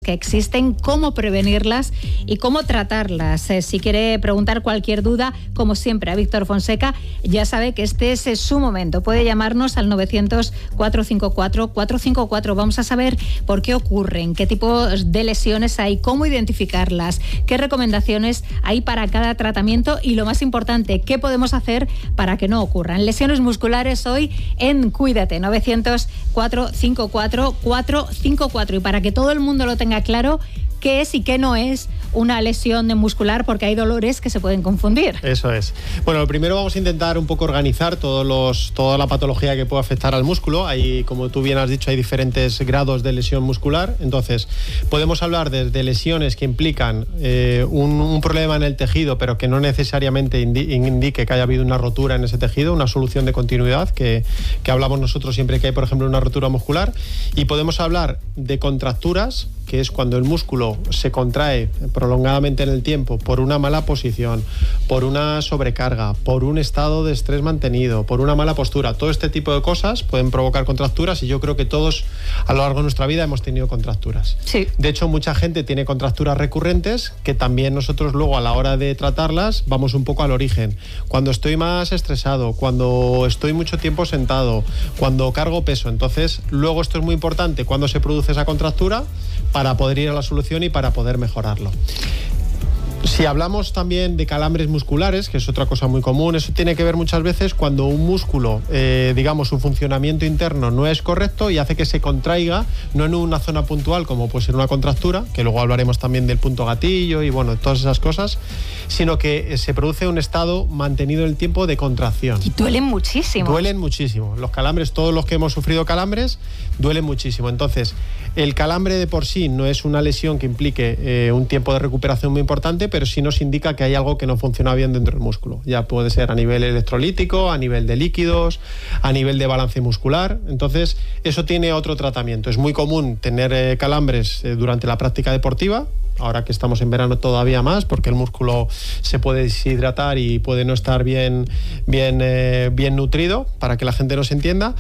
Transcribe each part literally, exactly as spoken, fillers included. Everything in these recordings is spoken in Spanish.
que existen, cómo prevenirlas y cómo tratarlas. Eh, si quiere preguntar cualquier duda, como siempre, a Víctor Fonseca, ya sabe que este es su momento. Puede llamarnos al novecientos, cuatrocientos cincuenta y cuatro, cuatrocientos cincuenta y cuatro. Vamos a saber por qué ocurren, qué tipo de lesiones hay, cómo identificarlas, qué recomendaciones hay para cada tratamiento y, lo más importante, qué podemos hacer para que no ocurran. Lesiones musculares hoy en Cuídate, novecientos, cuatrocientos cincuenta y cuatro, cuatrocientos cincuenta y cuatro. Y para que todo el mundo lo tenga claro, qué es y qué no es una lesión muscular, porque hay dolores que se pueden confundir. Eso es. Bueno, lo primero vamos a intentar un poco organizar todos los, toda la patología que puede afectar al músculo. Hay, como tú bien has dicho, hay diferentes grados de lesión muscular. Entonces, podemos hablar de, de lesiones que implican eh, un, un problema en el tejido, pero que no necesariamente indi, indique que haya habido una rotura en ese tejido, una solución de continuidad, que, que hablamos nosotros siempre que hay, por ejemplo, una rotura muscular. Y podemos hablar de contracturas, que es cuando el músculo se contrae prolongadamente en el tiempo por una mala posición, por una sobrecarga, por un estado de estrés mantenido, por una mala postura. Todo este tipo de cosas pueden provocar contracturas, y yo creo que todos a lo largo de nuestra vida hemos tenido contracturas. Sí. De hecho, mucha gente tiene contracturas recurrentes que también nosotros luego, a la hora de tratarlas, vamos un poco al origen. Cuando estoy más estresado, cuando estoy mucho tiempo sentado, cuando cargo peso. Entonces, luego esto es muy importante, cuando se produce esa contractura, para poder ir a la solución y para poder mejorarlo. Si hablamos también de calambres musculares, que es otra cosa muy común, eso tiene que ver muchas veces cuando un músculo, eh, digamos, su funcionamiento interno no es correcto y hace que se contraiga, no en una zona puntual como puede ser una contractura, que luego hablaremos también del punto gatillo y bueno, todas esas cosas, sino que se produce un estado mantenido en el tiempo de contracción. Y duelen muchísimo. Duelen muchísimo. Los calambres, todos los que hemos sufrido calambres, duelen muchísimo. Entonces, el calambre de por sí no es una lesión que implique eh, un tiempo de recuperación muy importante, pero sí nos indica que hay algo que no funciona bien dentro del músculo. Ya puede ser a nivel electrolítico, a nivel de líquidos, a nivel de balance muscular. Entonces, eso tiene otro tratamiento. Es muy común tener eh, calambres eh, durante la práctica deportiva. Ahora que estamos en verano todavía más, porque el músculo se puede deshidratar y puede no estar bien, bien, eh, bien nutrido, para que la gente nos entienda.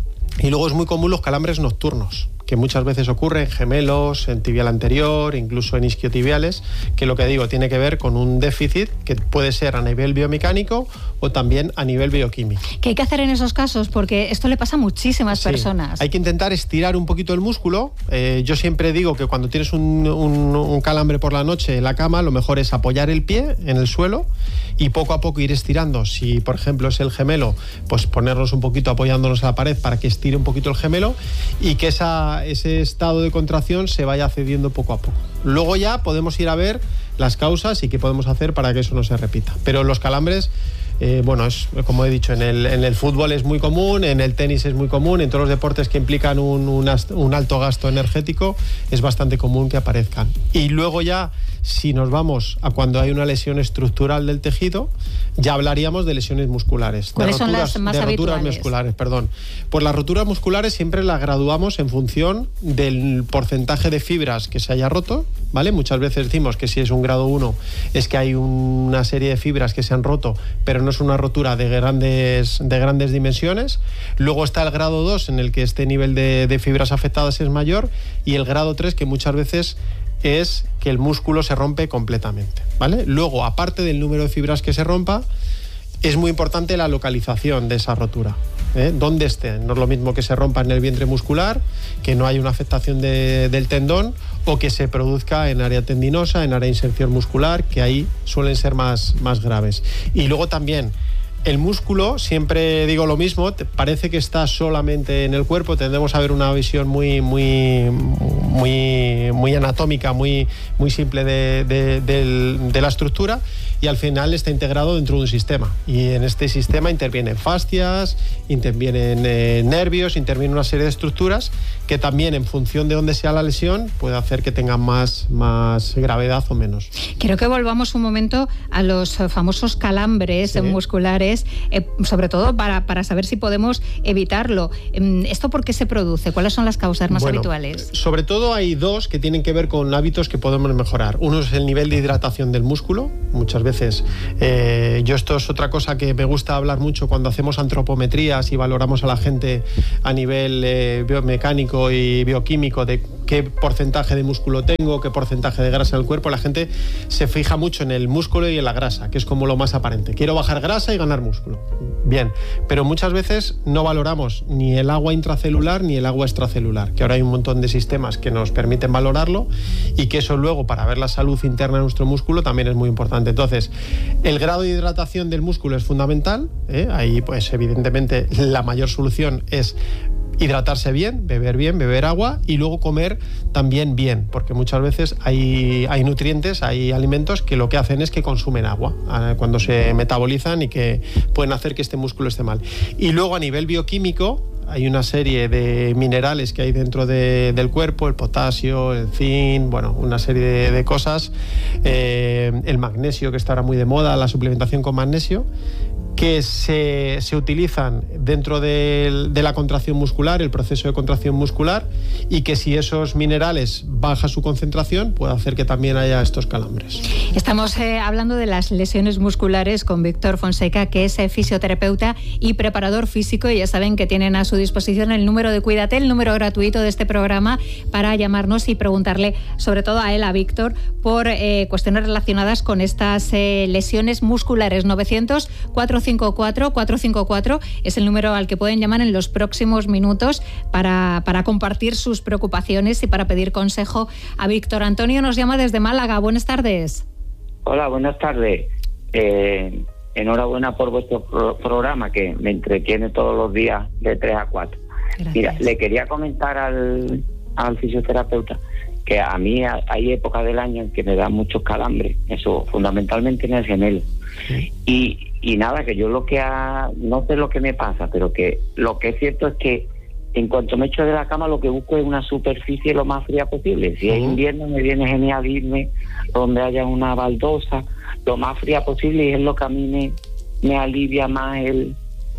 Y luego es muy común los calambres nocturnos, que muchas veces ocurre en gemelos, en tibial anterior, incluso en isquiotibiales, que lo que digo tiene que ver con un déficit que puede ser a nivel biomecánico o también a nivel bioquímico. ¿Qué hay que hacer en esos casos? Porque esto le pasa a muchísimas sí, personas. Hay que intentar estirar un poquito el músculo. Eh, yo siempre digo que cuando tienes un, un, un calambre por la noche en la cama, lo mejor es apoyar el pie en el suelo y poco a poco ir estirando. Si, por ejemplo, es el gemelo, pues ponernos un poquito apoyándonos a la pared para que estire un poquito el gemelo y que esa, ese estado de contracción se vaya cediendo poco a poco. Luego ya podemos ir a ver las causas y qué podemos hacer para que eso no se repita. Pero los calambres, eh, bueno, es como he dicho, en el, en el fútbol es muy común, en el tenis es muy común, en todos los deportes que implican un, un, un alto gasto energético es bastante común que aparezcan. Y luego ya, si nos vamos a cuando hay una lesión estructural del tejido, ya hablaríamos de lesiones musculares. ¿Cuáles de roturas, son las más de habituales? roturas musculares, perdón. Pues las roturas musculares siempre las graduamos en función del porcentaje de fibras que se haya roto, ¿vale? Muchas veces decimos que si es un grado uno es que hay un, una serie de fibras que se han roto, pero no es una rotura de grandes, de grandes dimensiones. Luego está el grado dos, en el que este nivel de, de fibras afectadas es mayor, y el grado tres, que muchas veces es que el músculo se rompe completamente, ¿vale? Luego, aparte del número de fibras que se rompa, es muy importante la localización de esa rotura, ¿eh? Dónde esté. No es lo mismo que se rompa en el vientre muscular, que no hay una afectación de, del tendón, o que se produzca en área tendinosa, en área de inserción muscular, que ahí suelen ser más, más graves. Y luego también, el músculo, siempre digo lo mismo, parece que está solamente en el cuerpo, tendemos a ver una visión muy, muy, muy, muy anatómica, muy, muy simple de, de, de, de la estructura, y al final está integrado dentro de un sistema. Y en este sistema intervienen fascias, intervienen eh, nervios, intervienen una serie de estructuras que también, en función de dónde sea la lesión, puede hacer que tengan más, más gravedad o menos. Quiero que volvamos un momento a los famosos calambres sí. musculares, eh, sobre todo para, para saber si podemos evitarlo. ¿Esto por qué se produce? ¿Cuáles son las causas más bueno, habituales? Sobre todo hay dos que tienen que ver con hábitos que podemos mejorar. Uno es el nivel de hidratación del músculo. Muchas veces, eh, yo esto es otra cosa que me gusta hablar mucho cuando hacemos antropometrías y valoramos a la gente a nivel eh, biomecánico y bioquímico, de qué porcentaje de músculo tengo, qué porcentaje de grasa en el cuerpo. La gente se fija mucho en el músculo y en la grasa, que es como lo más aparente. Quiero bajar grasa y ganar músculo. Bien, pero muchas veces no valoramos ni el agua intracelular ni el agua extracelular, que ahora hay un montón de sistemas que nos permiten valorarlo y que eso luego, para ver la salud interna de nuestro músculo, también es muy importante. Entonces, el grado de hidratación del músculo es fundamental, ¿eh? Ahí, pues, evidentemente, la mayor solución es hidratarse bien, beber bien, beber agua y luego comer también bien, porque muchas veces hay, hay nutrientes, hay alimentos que lo que hacen es que consumen agua eh, cuando se metabolizan y que pueden hacer que este músculo esté mal. Y luego a nivel bioquímico hay una serie de minerales que hay dentro de, del cuerpo, el potasio, el zinc, bueno, una serie de, de cosas, eh, el magnesio, que está ahora muy de moda, la suplementación con magnesio, que se, se utilizan dentro de, de la contracción muscular, el proceso de contracción muscular, y que si esos minerales baja su concentración, puede hacer que también haya estos calambres. Estamos eh, hablando de las lesiones musculares con Víctor Fonseca, que es eh, fisioterapeuta y preparador físico, y ya saben que tienen a su disposición el número de Cuídate, el número gratuito de este programa, para llamarnos y preguntarle, sobre todo a él, a Víctor, por eh, cuestiones relacionadas con estas eh, lesiones musculares. Novecientos, cuatrocientos cincuenta y cuatro, cuatrocientos cincuenta y cuatro es el número al que pueden llamar en los próximos minutos para, para compartir sus preocupaciones y para pedir consejo a Víctor. Antonio nos llama desde Málaga. Buenas tardes. Hola, buenas tardes. Eh, enhorabuena por vuestro pro- programa, que me entretiene todos los días de tres a cuatro. Gracias. Mira, le quería comentar al, al fisioterapeuta que a mí hay épocas del año en que me dan muchos calambres, eso fundamentalmente en el gemelo. Sí. Y Y nada, que yo lo que ha, no sé lo que me pasa, pero que lo que es cierto es que en cuanto me echo de la cama, lo que busco es una superficie lo más fría posible. Si uh-huh. es invierno, me viene genial irme donde haya una baldosa, lo más fría posible, y es lo que a mí me, me alivia más el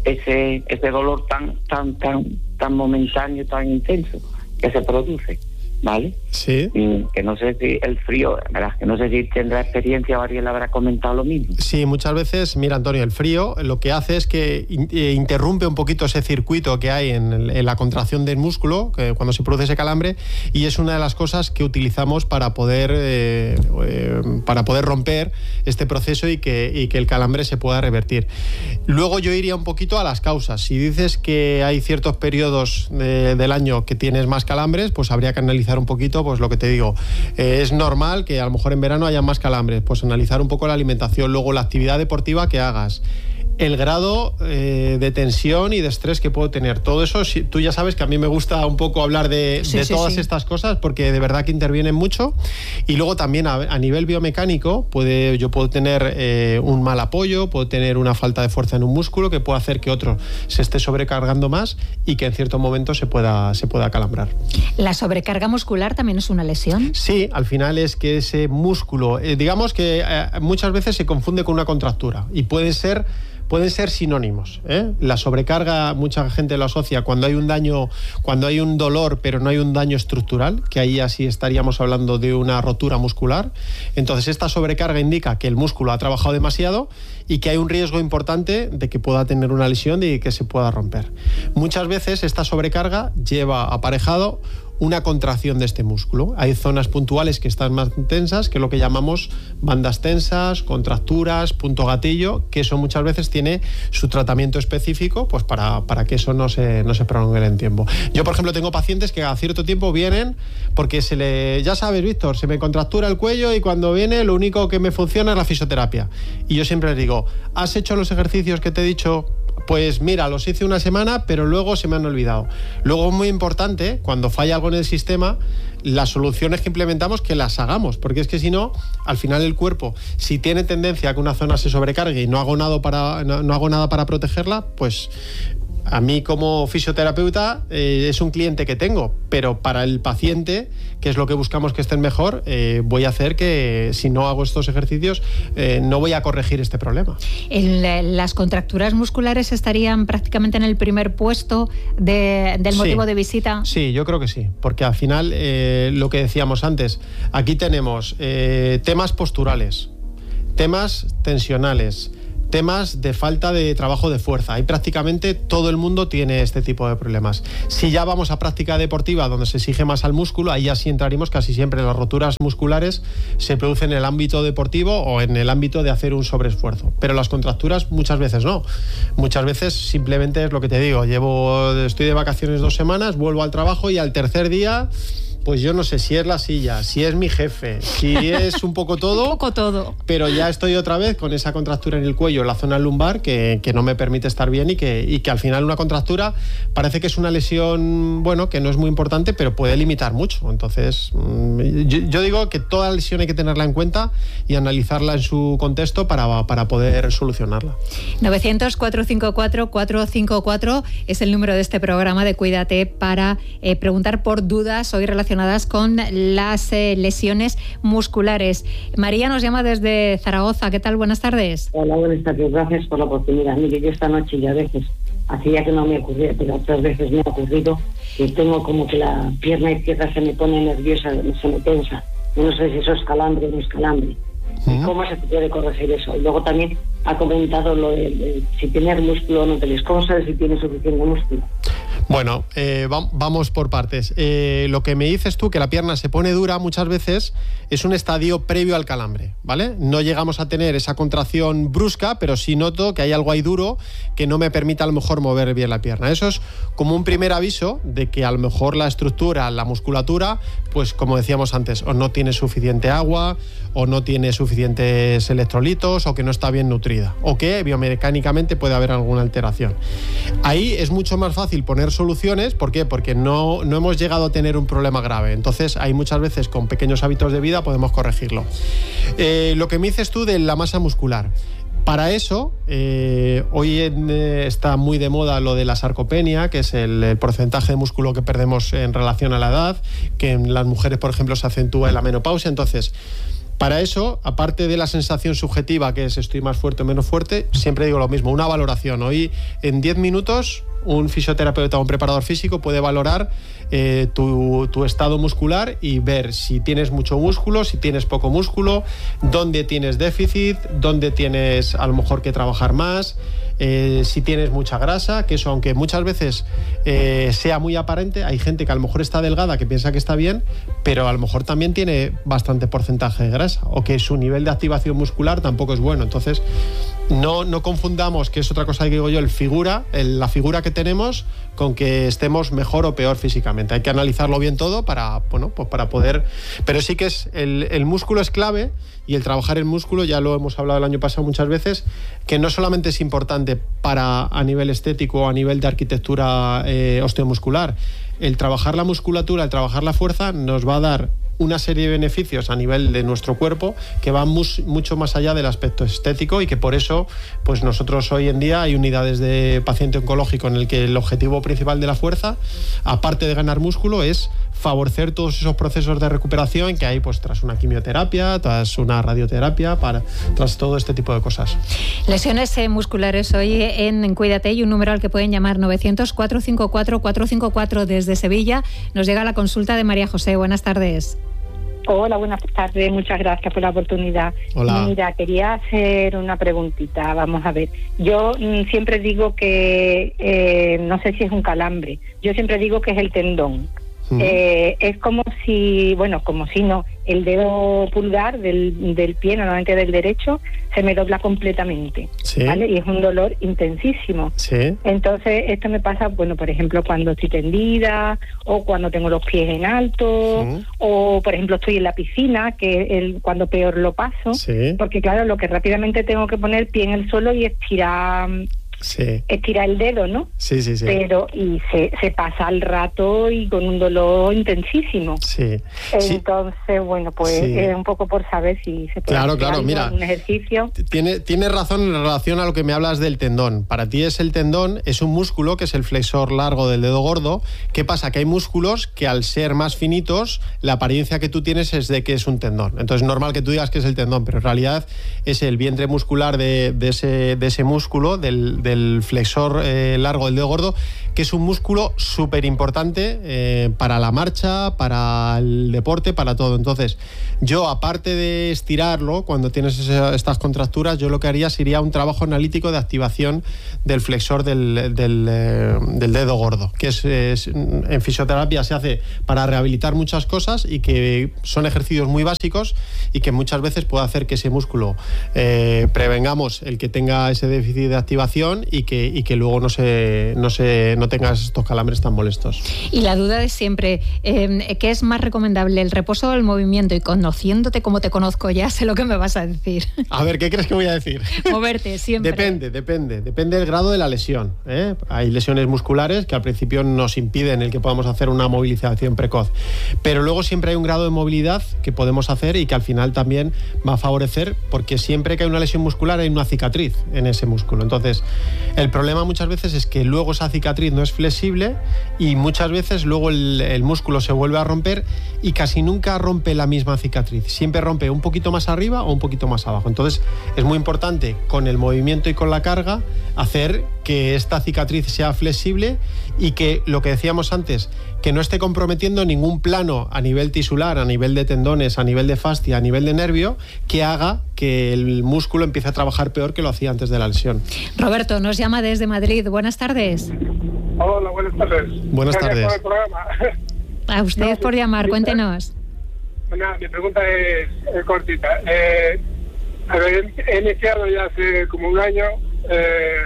ese ese dolor tan tan tan tan momentáneo, tan intenso que se produce. ¿Vale? Sí. Que no sé si el frío, ¿verdad? Que no sé si tendrá experiencia o alguien le habrá comentado lo mismo. Sí, muchas veces, mira, Antonio, el frío lo que hace es que interrumpe un poquito ese circuito que hay en, en la contracción del músculo, que cuando se produce ese calambre, y es una de las cosas que utilizamos para poder eh, eh, para poder romper este proceso y que, y que el calambre se pueda revertir. Luego yo iría un poquito a las causas. Si dices que hay ciertos periodos de, del año que tienes más calambres, pues habría que analizar un poquito, pues lo que te digo, eh, es normal que a lo mejor en verano haya más calambres, pues analizar un poco la alimentación, luego la actividad deportiva que hagas, el grado eh, de tensión y de estrés que puedo tener. Todo eso, si, tú ya sabes que a mí me gusta un poco hablar de, sí, de sí, todas sí. estas cosas, porque de verdad que intervienen mucho. Y luego también a, a nivel biomecánico, puede, yo puedo tener eh, un mal apoyo, puedo tener una falta de fuerza en un músculo que puede hacer que otro se esté sobrecargando más y que en cierto momento se pueda, se pueda calambrar. ¿La sobrecarga muscular también es una lesión? Sí, al final es que ese músculo, eh, digamos que eh, muchas veces se confunde con una contractura y puede ser pueden ser sinónimos, ¿eh? La sobrecarga, mucha gente lo asocia cuando hay un daño, cuando hay un dolor, pero no hay un daño estructural, que ahí así estaríamos hablando de una rotura muscular. Entonces, esta sobrecarga indica que el músculo ha trabajado demasiado y que hay un riesgo importante de que pueda tener una lesión y que se pueda romper. Muchas veces esta sobrecarga lleva aparejado una contracción de este músculo. Hay zonas puntuales que están más tensas, que es lo que llamamos bandas tensas, contracturas, punto gatillo, que eso muchas veces tiene su tratamiento específico, pues para, para que eso no se, no se prolongue en el tiempo. Yo, por ejemplo, tengo pacientes que a cierto tiempo vienen porque se le, ya sabes, Víctor, se me contractura el cuello y cuando viene lo único que me funciona es la fisioterapia. Y yo siempre les digo, ¿has hecho los ejercicios que te he dicho? Pues mira, los hice una semana, pero luego se me han olvidado. Luego, muy importante, cuando falla algo en el sistema, las soluciones que implementamos, que las hagamos, porque es que si no, al final el cuerpo, si tiene tendencia a que una zona se sobrecargue y no hago nada para, no, no hago nada para protegerla, pues a mí como fisioterapeuta eh, es un cliente que tengo, pero para el paciente, que es lo que buscamos que estén mejor, eh, voy a hacer que si no hago estos ejercicios eh, no voy a corregir este problema. El, las contracturas musculares estarían prácticamente en el primer puesto de, del motivo sí, de visita. Sí, yo creo que sí, porque al final eh, lo que decíamos antes, aquí tenemos eh, temas posturales, temas tensionales, temas de falta de trabajo de fuerza. Ahí prácticamente todo el mundo tiene este tipo de problemas. Si ya vamos a práctica deportiva donde se exige más al músculo, ahí ya sí entraríamos casi siempre. Las roturas musculares se producen en el ámbito deportivo o en el ámbito de hacer un sobreesfuerzo. Pero las contracturas muchas veces no. Muchas veces simplemente es lo que te digo. Llevo, estoy de vacaciones dos semanas, vuelvo al trabajo y al tercer día... Pues yo no sé si es la silla, si es mi jefe, si es un poco todo. Un poco todo. Pero ya estoy otra vez con esa contractura en el cuello, en la zona lumbar, que, que no me permite estar bien y que, y que al final una contractura parece que es una lesión, bueno, que no es muy importante, pero puede limitar mucho. Entonces, yo, yo digo que toda lesión hay que tenerla en cuenta y analizarla en su contexto para, para poder solucionarla. novecientos, cuatrocientos cincuenta y cuatro, cuatrocientos cincuenta y cuatro es el número de este programa de Cuídate para eh, preguntar por dudas hoy relacionadas con las eh, lesiones musculares. María nos llama desde Zaragoza. ¿Qué tal? Buenas tardes. Hola, buenas tardes. Gracias por la oportunidad. Mire, yo esta noche ya a veces, hacía que no me ocurría, pero otras veces me ha ocurrido que tengo como que la pierna izquierda se me pone nerviosa, se me tensa. Yo no sé si eso es calambre o no es calambre. ¿Mm? ¿Cómo se puede corregir eso? Y luego también ha comentado lo de, de si tienes músculo o no tienes. ¿Cómo sabes si tienes suficiente músculo? Bueno, eh, va, vamos por partes. Eh, lo que me dices tú, que la pierna se pone dura muchas veces, es un estadio previo al calambre, ¿vale? No llegamos a tener esa contracción brusca, pero sí noto que hay algo ahí duro que no me permite a lo mejor mover bien la pierna. Eso es como un primer aviso de que a lo mejor la estructura, la musculatura, pues como decíamos antes, o no tiene suficiente agua, o no tiene suficientes electrolitos, o que no está bien nutrida, o que biomecánicamente puede haber alguna alteración. Ahí es mucho más fácil poner soluciones. ¿Por qué? Porque no, no hemos llegado a tener un problema grave. Entonces, hay muchas veces con pequeños hábitos de vida podemos corregirlo. Eh, lo que me dices tú de la masa muscular. Para eso, eh, hoy en, eh, está muy de moda lo de la sarcopenia, que es el, el porcentaje de músculo que perdemos en relación a la edad, que en las mujeres, por ejemplo, se acentúa en la menopausia. Entonces, para eso, aparte de la sensación subjetiva, que es estoy más fuerte o menos fuerte, siempre digo lo mismo, una valoración. Hoy, en diez minutos, un fisioterapeuta o un preparador físico puede valorar eh, tu, tu estado muscular y ver si tienes mucho músculo, si tienes poco músculo, dónde tienes déficit, dónde tienes a lo mejor que trabajar más, eh, si tienes mucha grasa, que eso aunque muchas veces eh, sea muy aparente, hay gente que a lo mejor está delgada, que piensa que está bien, pero a lo mejor también tiene bastante porcentaje de grasa, o que su nivel de activación muscular tampoco es bueno. Entonces, no, no confundamos, que es otra cosa que digo yo, el figura, el, la figura que tenemos con que estemos mejor o peor físicamente. Hay que analizarlo bien todo para, bueno, pues para poder... Pero sí que es el, el músculo es clave, y el trabajar el músculo, ya lo hemos hablado el año pasado muchas veces, que no solamente es importante para a nivel estético o a nivel de arquitectura eh, osteomuscular. El trabajar la musculatura, el trabajar la fuerza nos va a dar una serie de beneficios a nivel de nuestro cuerpo que van mus, mucho más allá del aspecto estético, y que por eso pues nosotros hoy en día hay unidades de paciente oncológico en el que el objetivo principal de la fuerza, aparte de ganar músculo, es favorecer todos esos procesos de recuperación que hay pues tras una quimioterapia, tras una radioterapia, para, tras todo este tipo de cosas. Lesiones eh, musculares hoy en, en Cuídate, y un número al que pueden llamar novecientos, cuatrocientos cincuenta y cuatro, cuatrocientos cincuenta y cuatro desde Sevilla. Nos llega la consulta de María José. Buenas tardes. Hola, buenas tardes. Muchas gracias por la oportunidad. Hola. Mira, quería hacer una preguntita. Vamos a ver. Yo mmm, siempre digo que, eh, no sé si es un calambre, yo siempre digo que es el tendón. Uh-huh. Eh, es como si, bueno, como si no, el dedo pulgar del, del pie, normalmente del derecho, se me dobla completamente, sí. ¿Vale? Y es un dolor intensísimo. Sí. Entonces, esto me pasa, bueno, por ejemplo, cuando estoy tendida, o cuando tengo los pies en alto, uh-huh. o, por ejemplo, estoy en la piscina, que es el, cuando peor lo paso, sí. Porque, claro, lo que rápidamente tengo que poner pie en el suelo y estirar... Sí. Estira el dedo, ¿no? Sí, sí, sí. Pero, y se, se pasa al rato y con un dolor intensísimo. Sí. Entonces, sí. Bueno, pues sí. Es un poco por saber si se puede claro, hacer claro, algo, mira, un ejercicio. Tiene, tiene razón en relación a lo que me hablas del tendón. Para ti es el tendón, es un músculo que es el flexor largo del dedo gordo. ¿Qué pasa? Que hay músculos que al ser más finitos, la apariencia que tú tienes es de que es un tendón. Entonces es normal que tú digas que es el tendón, pero en realidad es el vientre muscular de, de, ese, de ese músculo, del del flexor eh, largo del dedo gordo, que es un músculo súper importante eh, para la marcha, para el deporte, para todo. Entonces, yo, aparte de estirarlo, cuando tienes ese, estas contracturas, yo lo que haría sería un trabajo analítico de activación del flexor del, del, eh, del dedo gordo, que es, es en fisioterapia se hace para rehabilitar muchas cosas y que son ejercicios muy básicos y que muchas veces puede hacer que ese músculo eh, prevengamos el que tenga ese déficit de activación y que, y que luego no se, no se no tengas estos calambres tan molestos. Y la duda de siempre, eh, ¿qué es más recomendable, el reposo o el movimiento? Y conociéndote como te conozco ya, sé lo que me vas a decir. A ver, ¿qué crees que voy a decir? Moverte siempre. Depende, depende, depende del grado de la lesión, ¿eh? Hay lesiones musculares que al principio nos impiden el que podamos hacer una movilización precoz, pero luego siempre hay un grado de movilidad que podemos hacer y que al final también va a favorecer, porque siempre que hay una lesión muscular hay una cicatriz en ese músculo. Entonces, el problema muchas veces es que luego esa cicatriz no es flexible y muchas veces luego el, el músculo se vuelve a romper y casi nunca rompe la misma cicatriz, siempre rompe un poquito más arriba o un poquito más abajo. Entonces es muy importante con el movimiento y con la carga hacer que esta cicatriz sea flexible y que, lo que decíamos antes, que no esté comprometiendo ningún plano a nivel tisular, a nivel de tendones, a nivel de fascia, a nivel de nervio, que haga que el músculo empiece a trabajar peor que lo hacía antes de la lesión. Roberto nos llama desde Madrid. Buenas tardes. Hola, buenas tardes. Buenas Gracias tardes. por el programa. A usted No, por llamar, mi, cuéntenos. Nada, mi pregunta es, es cortita. Eh, a ver, he iniciado ya hace como un año eh,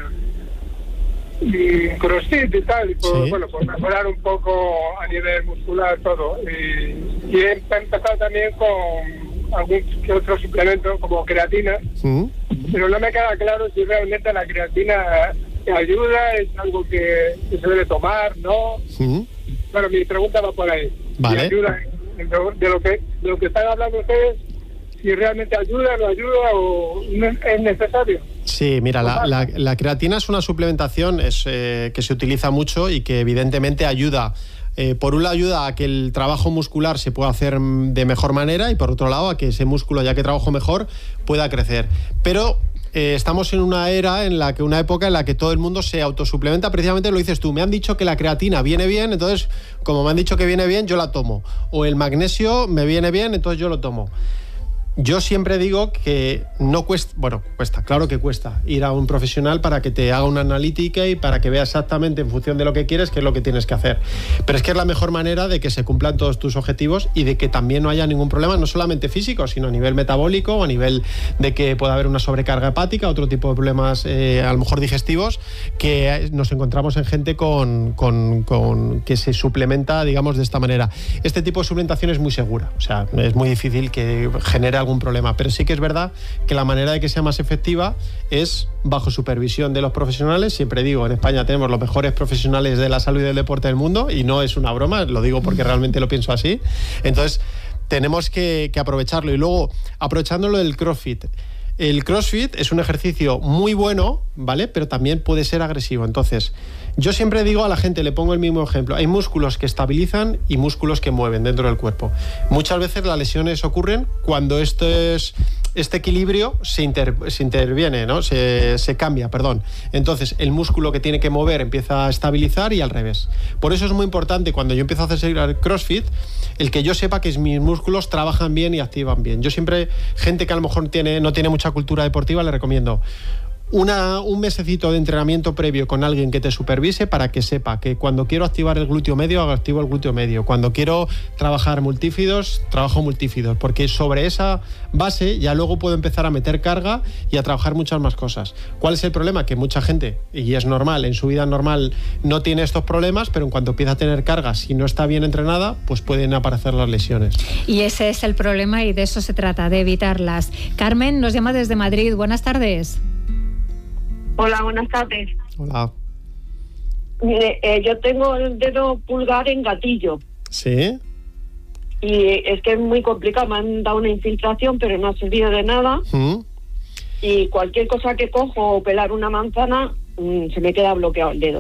CrossFit y tal, y por, sí. bueno, por mejorar un poco a nivel muscular todo. Y, y he empezado también con algún que otro suplemento como creatina, ¿Mm? pero no me queda claro si realmente la creatina ayuda, es algo que, que se debe tomar, ¿no? ¿Mm? Bueno, mi pregunta va por ahí. Vale. Si ayuda, de lo que de lo que están hablando ustedes, si realmente ayuda, no ayuda o no es necesario. Sí, mira, la, la, la creatina es una suplementación es, eh, que se utiliza mucho y que evidentemente ayuda. Eh, por un lado ayuda a que el trabajo muscular se pueda hacer de mejor manera y por otro lado a que ese músculo, ya que trabajo mejor, pueda crecer. Pero eh, estamos en una era, en la que una época en la que todo el mundo se autosuplementa, precisamente lo dices tú, me han dicho que la creatina viene bien, entonces como me han dicho que viene bien, yo la tomo. O el magnesio me viene bien, entonces yo lo tomo. Yo siempre digo que no cuesta, bueno, cuesta, claro que cuesta ir a un profesional para que te haga una analítica y para que vea exactamente en función de lo que quieres qué es lo que tienes que hacer. Pero es que es la mejor manera de que se cumplan todos tus objetivos y de que también no haya ningún problema, no solamente físico, sino a nivel metabólico o a nivel de que pueda haber una sobrecarga hepática, otro tipo de problemas eh, a lo mejor digestivos, que nos encontramos en gente con, con, con que se suplementa, digamos, de esta manera. Este tipo de suplementación es muy segura, o sea, es muy difícil que genere algún problema, pero sí que es verdad que la manera de que sea más efectiva es bajo supervisión de los profesionales. Siempre digo, en España tenemos los mejores profesionales de la salud y del deporte del mundo y no es una broma, lo digo porque realmente lo pienso así. Entonces tenemos que, que aprovecharlo. Y luego, aprovechándolo del CrossFit, el CrossFit es un ejercicio muy bueno, ¿vale? Pero también puede ser agresivo. Entonces, yo siempre digo a la gente, le pongo el mismo ejemplo, hay músculos que estabilizan y músculos que mueven dentro del cuerpo. Muchas veces las lesiones ocurren cuando esto es, este equilibrio se, inter, se interviene, ¿no? Se, se cambia, perdón. Entonces, el músculo que tiene que mover empieza a estabilizar y al revés. Por eso es muy importante cuando yo empiezo a hacer CrossFit, el que yo sepa que mis músculos trabajan bien y activan bien. Yo siempre, gente que a lo mejor tiene, no tiene mucha cultura deportiva, le recomiendo Una, un mesecito de entrenamiento previo con alguien que te supervise para que sepa que cuando quiero activar el glúteo medio, activo el glúteo medio. Cuando quiero trabajar multífidos, trabajo multífidos. Porque sobre esa base ya luego puedo empezar a meter carga y a trabajar muchas más cosas. ¿Cuál es el problema? Que mucha gente, y es normal, en su vida normal no tiene estos problemas, pero en cuanto empieza a tener carga, si no está bien entrenada, pues pueden aparecer las lesiones. Y ese es el problema y de eso se trata, de evitarlas. Carmen nos llama desde Madrid. Buenas tardes. Hola, buenas tardes. Hola. Mire, eh, yo tengo el dedo pulgar en gatillo. ¿Sí? Y es que es muy complicado. Me han dado una infiltración, pero no ha servido de nada. ¿Mm? Y cualquier cosa que cojo o pelar una manzana, mmm, se me queda bloqueado el dedo.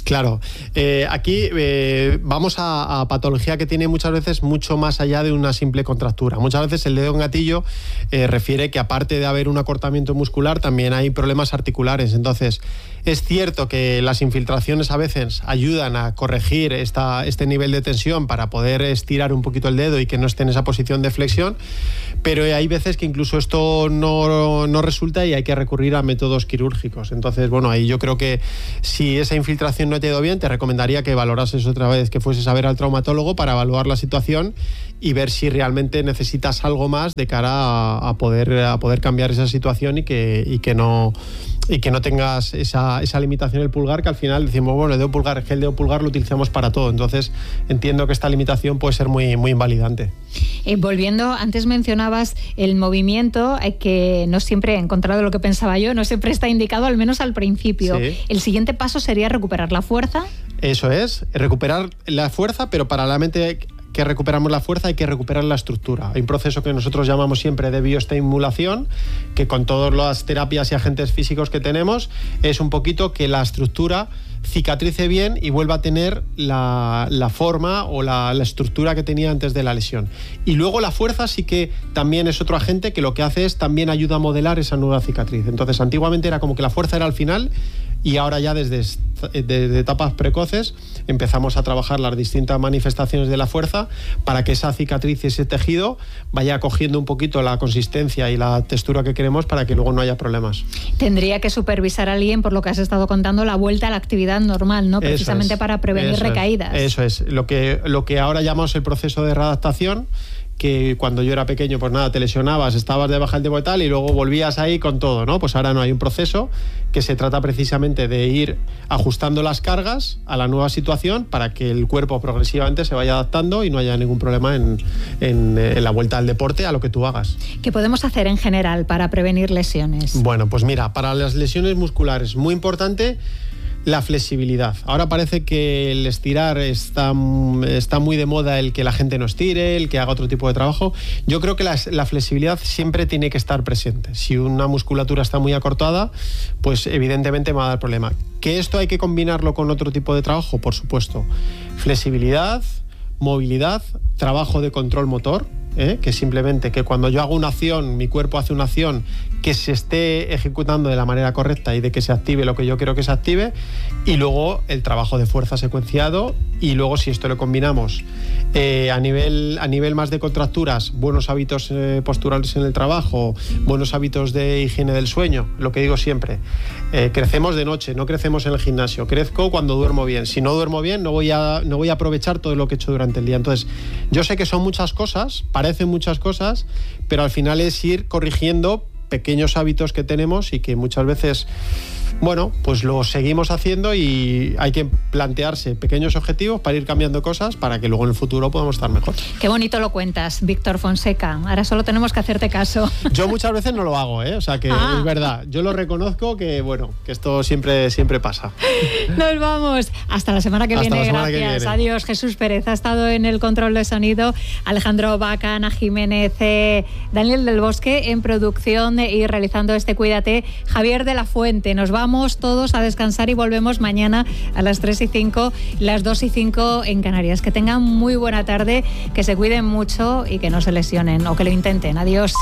Claro, eh, aquí eh, vamos a, a patología que tiene muchas veces mucho más allá de una simple contractura. Muchas veces el dedo en gatillo eh, refiere que aparte de haber un acortamiento muscular también hay problemas articulares. Entonces, es cierto que las infiltraciones a veces ayudan a corregir esta, este nivel de tensión para poder estirar un poquito el dedo y que no esté en esa posición de flexión, pero hay veces que incluso esto no, no resulta y hay que recurrir a métodos quirúrgicos. Entonces, bueno, ahí yo creo que si esa infiltración no te ha ido bien, te recomendaría que valorases otra vez, que fueses a ver al traumatólogo para evaluar la situación y ver si realmente necesitas algo más de cara a, a poder a poder cambiar esa situación y que, y que no y que no tengas esa, esa limitación en el pulgar, que al final decimos, bueno, el dedo pulgar, es que el dedo pulgar lo utilizamos para todo. Entonces entiendo que esta limitación puede ser muy, muy invalidante. Eh, volviendo, antes mencionabas el movimiento, eh, que no siempre he encontrado lo que pensaba yo, no siempre está indicado, al menos al principio. Sí. El siguiente paso sería recuperar la fuerza. Eso es, recuperar la fuerza, pero paralelamente que recuperamos la fuerza, hay que recuperar la estructura. Hay un proceso que nosotros llamamos siempre de bioestimulación, que con todas las terapias y agentes físicos que tenemos, es un poquito que la estructura cicatrice bien y vuelva a tener la, la forma o la, la estructura que tenía antes de la lesión. Y luego la fuerza sí que también es otro agente que lo que hace es también ayuda a modelar esa nueva cicatriz. Entonces, antiguamente era como que la fuerza era al final, y ahora ya desde, desde etapas precoces empezamos a trabajar las distintas manifestaciones de la fuerza para que esa cicatriz y ese tejido vaya cogiendo un poquito la consistencia y la textura que queremos para que luego no haya problemas. Tendría que supervisar a alguien, por lo que has estado contando, la vuelta a la actividad normal, ¿no? Precisamente es, para prevenir eso recaídas. Es, eso es, lo que, lo que ahora llamamos el proceso de readaptación, que cuando yo era pequeño, pues nada, te lesionabas, estabas de baja el tiempo y tal, y luego volvías ahí con todo, ¿no? Pues ahora no, hay un proceso que se trata precisamente de ir ajustando las cargas a la nueva situación para que el cuerpo progresivamente se vaya adaptando y no haya ningún problema en, en, en la vuelta al deporte, a lo que tú hagas. ¿Qué podemos hacer en general para prevenir lesiones? Bueno, pues mira, para las lesiones musculares, muy importante la flexibilidad. Ahora parece que el estirar está, está muy de moda, el que la gente no estire, el que haga otro tipo de trabajo. Yo creo que la, la flexibilidad siempre tiene que estar presente. Si una musculatura está muy acortada, pues evidentemente me va a dar problema. ¿Que esto hay que combinarlo con otro tipo de trabajo? Por supuesto. Flexibilidad, movilidad, trabajo de control motor, ¿eh? Que simplemente que cuando yo hago una acción, mi cuerpo hace una acción, que se esté ejecutando de la manera correcta y de que se active lo que yo quiero que se active, y luego el trabajo de fuerza secuenciado, y luego si esto lo combinamos eh, a, nivel, a nivel más de contracturas, buenos hábitos eh, posturales en el trabajo, buenos hábitos de higiene del sueño, lo que digo siempre, eh, crecemos de noche, no crecemos en el gimnasio, crezco cuando duermo bien, si no duermo bien no voy a, no voy a aprovechar todo lo que he hecho durante el día. Entonces yo sé que son muchas cosas, parecen muchas cosas, pero al final es ir corrigiendo pequeños hábitos que tenemos y que muchas veces, bueno, pues lo seguimos haciendo, y hay que plantearse pequeños objetivos para ir cambiando cosas para que luego en el futuro podamos estar mejor. Qué bonito lo cuentas, Víctor Fonseca. Ahora solo tenemos que hacerte caso. Yo muchas veces no lo hago, ¿eh? O sea que ah. es verdad. Yo lo reconozco que, bueno, que esto siempre, siempre pasa. Nos vamos. Hasta la semana que Hasta viene. La semana Gracias. Que viene. Adiós. Jesús Pérez ha estado en el control de sonido. Alejandro Baca, Ana Jiménez, eh, Daniel del Bosque en producción y realizando este Cuídate, Javier de la Fuente. Nos vamos todos a descansar y volvemos mañana a las tres y cinco, las dos y cinco en Canarias. Que tengan muy buena tarde, que se cuiden mucho y que no se lesionen, o que lo intenten. Adiós.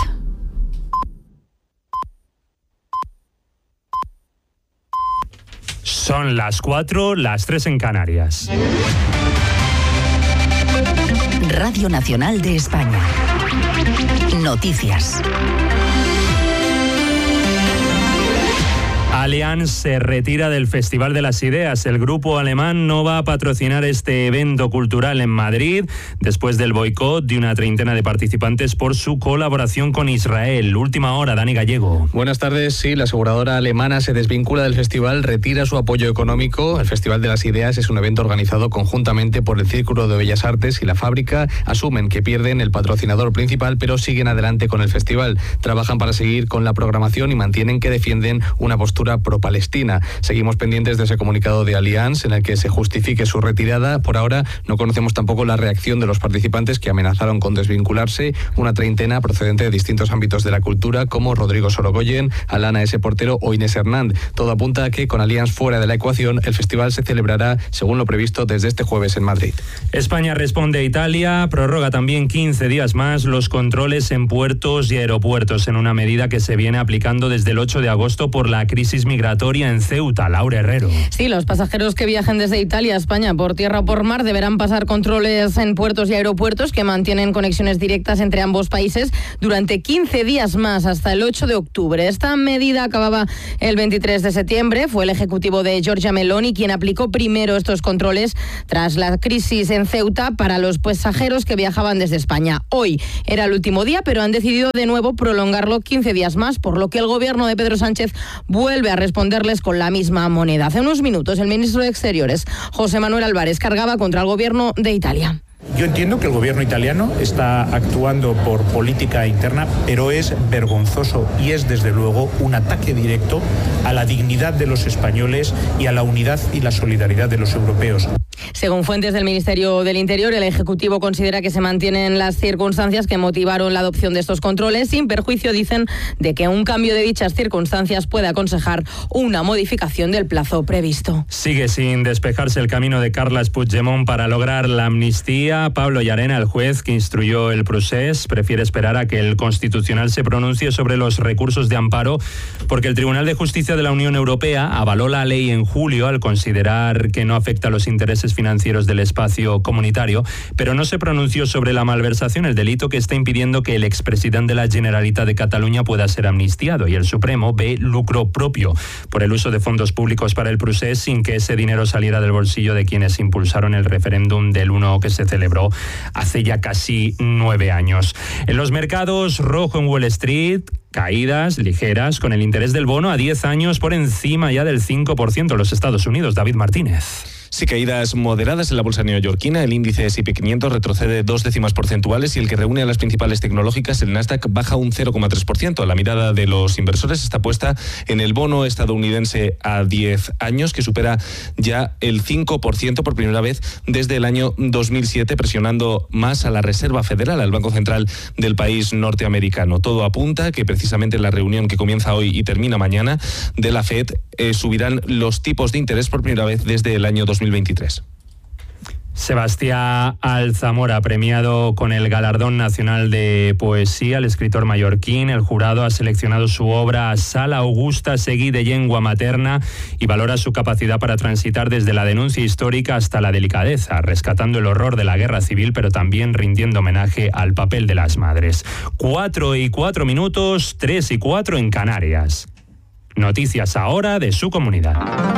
Son las cuatro, las tres en Canarias. Radio Nacional de España. Noticias. Allianz se retira del Festival de las Ideas. El grupo alemán no va a patrocinar este evento cultural en Madrid después del boicot de una treintena de participantes por su colaboración con Israel. Última hora, Dani Gallego. Buenas tardes. Sí, la aseguradora alemana se desvincula del festival, retira su apoyo económico. El Festival de las Ideas es un evento organizado conjuntamente por el Círculo de Bellas Artes y la Fábrica. Asumen que pierden el patrocinador principal, pero siguen adelante con el festival. Trabajan para seguir con la programación y mantienen que defienden una postura postura pro-palestina. Seguimos pendientes de ese comunicado de Allianz en el que se justifique su retirada. Por ahora no conocemos tampoco la reacción de los participantes que amenazaron con desvincularse, una treintena procedente de distintos ámbitos de la cultura como Rodrigo Sorogoyen, Alana S. Portero o Inés Hernán. Todo apunta a que con Allianz fuera de la ecuación, el festival se celebrará según lo previsto desde este jueves en Madrid. España responde a Italia, prorroga también quince días más los controles en puertos y aeropuertos en una medida que se viene aplicando desde el ocho de agosto por la crisis migratoria en Ceuta. Laura Herrero. Sí, los pasajeros que viajen desde Italia a España por tierra o por mar deberán pasar controles en puertos y aeropuertos que mantienen conexiones directas entre ambos países durante quince días más hasta el ocho de octubre. Esta medida acababa el veintitrés de septiembre. Fue el ejecutivo de Giorgia Meloni quien aplicó primero estos controles tras la crisis en Ceuta para los pasajeros que viajaban desde España. Hoy era el último día, pero han decidido de nuevo prolongarlo quince días más, por lo que el gobierno de Pedro Sánchez vuelve a responderles con la misma moneda. Hace unos minutos el ministro de Exteriores, José Manuel Álvarez, cargaba contra el gobierno de Italia. Yo entiendo que el gobierno italiano está actuando por política interna, pero es vergonzoso y es desde luego un ataque directo a la dignidad de los españoles y a la unidad y la solidaridad de los europeos. Según fuentes del Ministerio del Interior, el Ejecutivo considera que se mantienen las circunstancias que motivaron la adopción de estos controles, sin perjuicio, dicen, de que un cambio de dichas circunstancias puede aconsejar una modificación del plazo previsto. Sigue sin despejarse el camino de Carles Puigdemont para lograr la amnistía. Pablo Llarena, el juez que instruyó el procés, prefiere esperar a que el Constitucional se pronuncie sobre los recursos de amparo, porque el Tribunal de Justicia de la Unión Europea avaló la ley en julio al considerar que no afecta a los intereses financieros del espacio comunitario, pero no se pronunció sobre la malversación, el delito que está impidiendo que el expresidente de la Generalitat de Cataluña pueda ser amnistiado, y el Supremo ve lucro propio por el uso de fondos públicos para el procés sin que ese dinero saliera del bolsillo de quienes impulsaron el referéndum del uno que se celebró hace ya casi nueve años. En los mercados, rojo en Wall Street, caídas ligeras con el interés del bono a diez años por encima ya del cinco por ciento en los Estados Unidos. David Martínez. Sí, caídas moderadas en la bolsa neoyorquina. El índice ese y pe quinientos retrocede dos décimas porcentuales y el que reúne a las principales tecnológicas, el Nasdaq, baja un cero coma tres por ciento. La mirada de los inversores está puesta en el bono estadounidense a diez años, que supera ya el cinco por ciento por primera vez desde el año dos mil siete, presionando más a la Reserva Federal, al Banco Central del país norteamericano. Todo apunta a que precisamente en la reunión que comienza hoy y termina mañana de la Fed eh, subirán los tipos de interés por primera vez desde el año dos mil veintitrés. Sebastián Alzamora, premiado con el Galardón Nacional de Poesía, el escritor mallorquín. El jurado ha seleccionado su obra Sala Augusta Seguí de Llengua Materna y valora su capacidad para transitar desde la denuncia histórica hasta la delicadeza, rescatando el horror de la guerra civil, pero también rindiendo homenaje al papel de las madres. Cuatro y cuatro minutos, tres y cuatro en Canarias. Noticias ahora de su comunidad.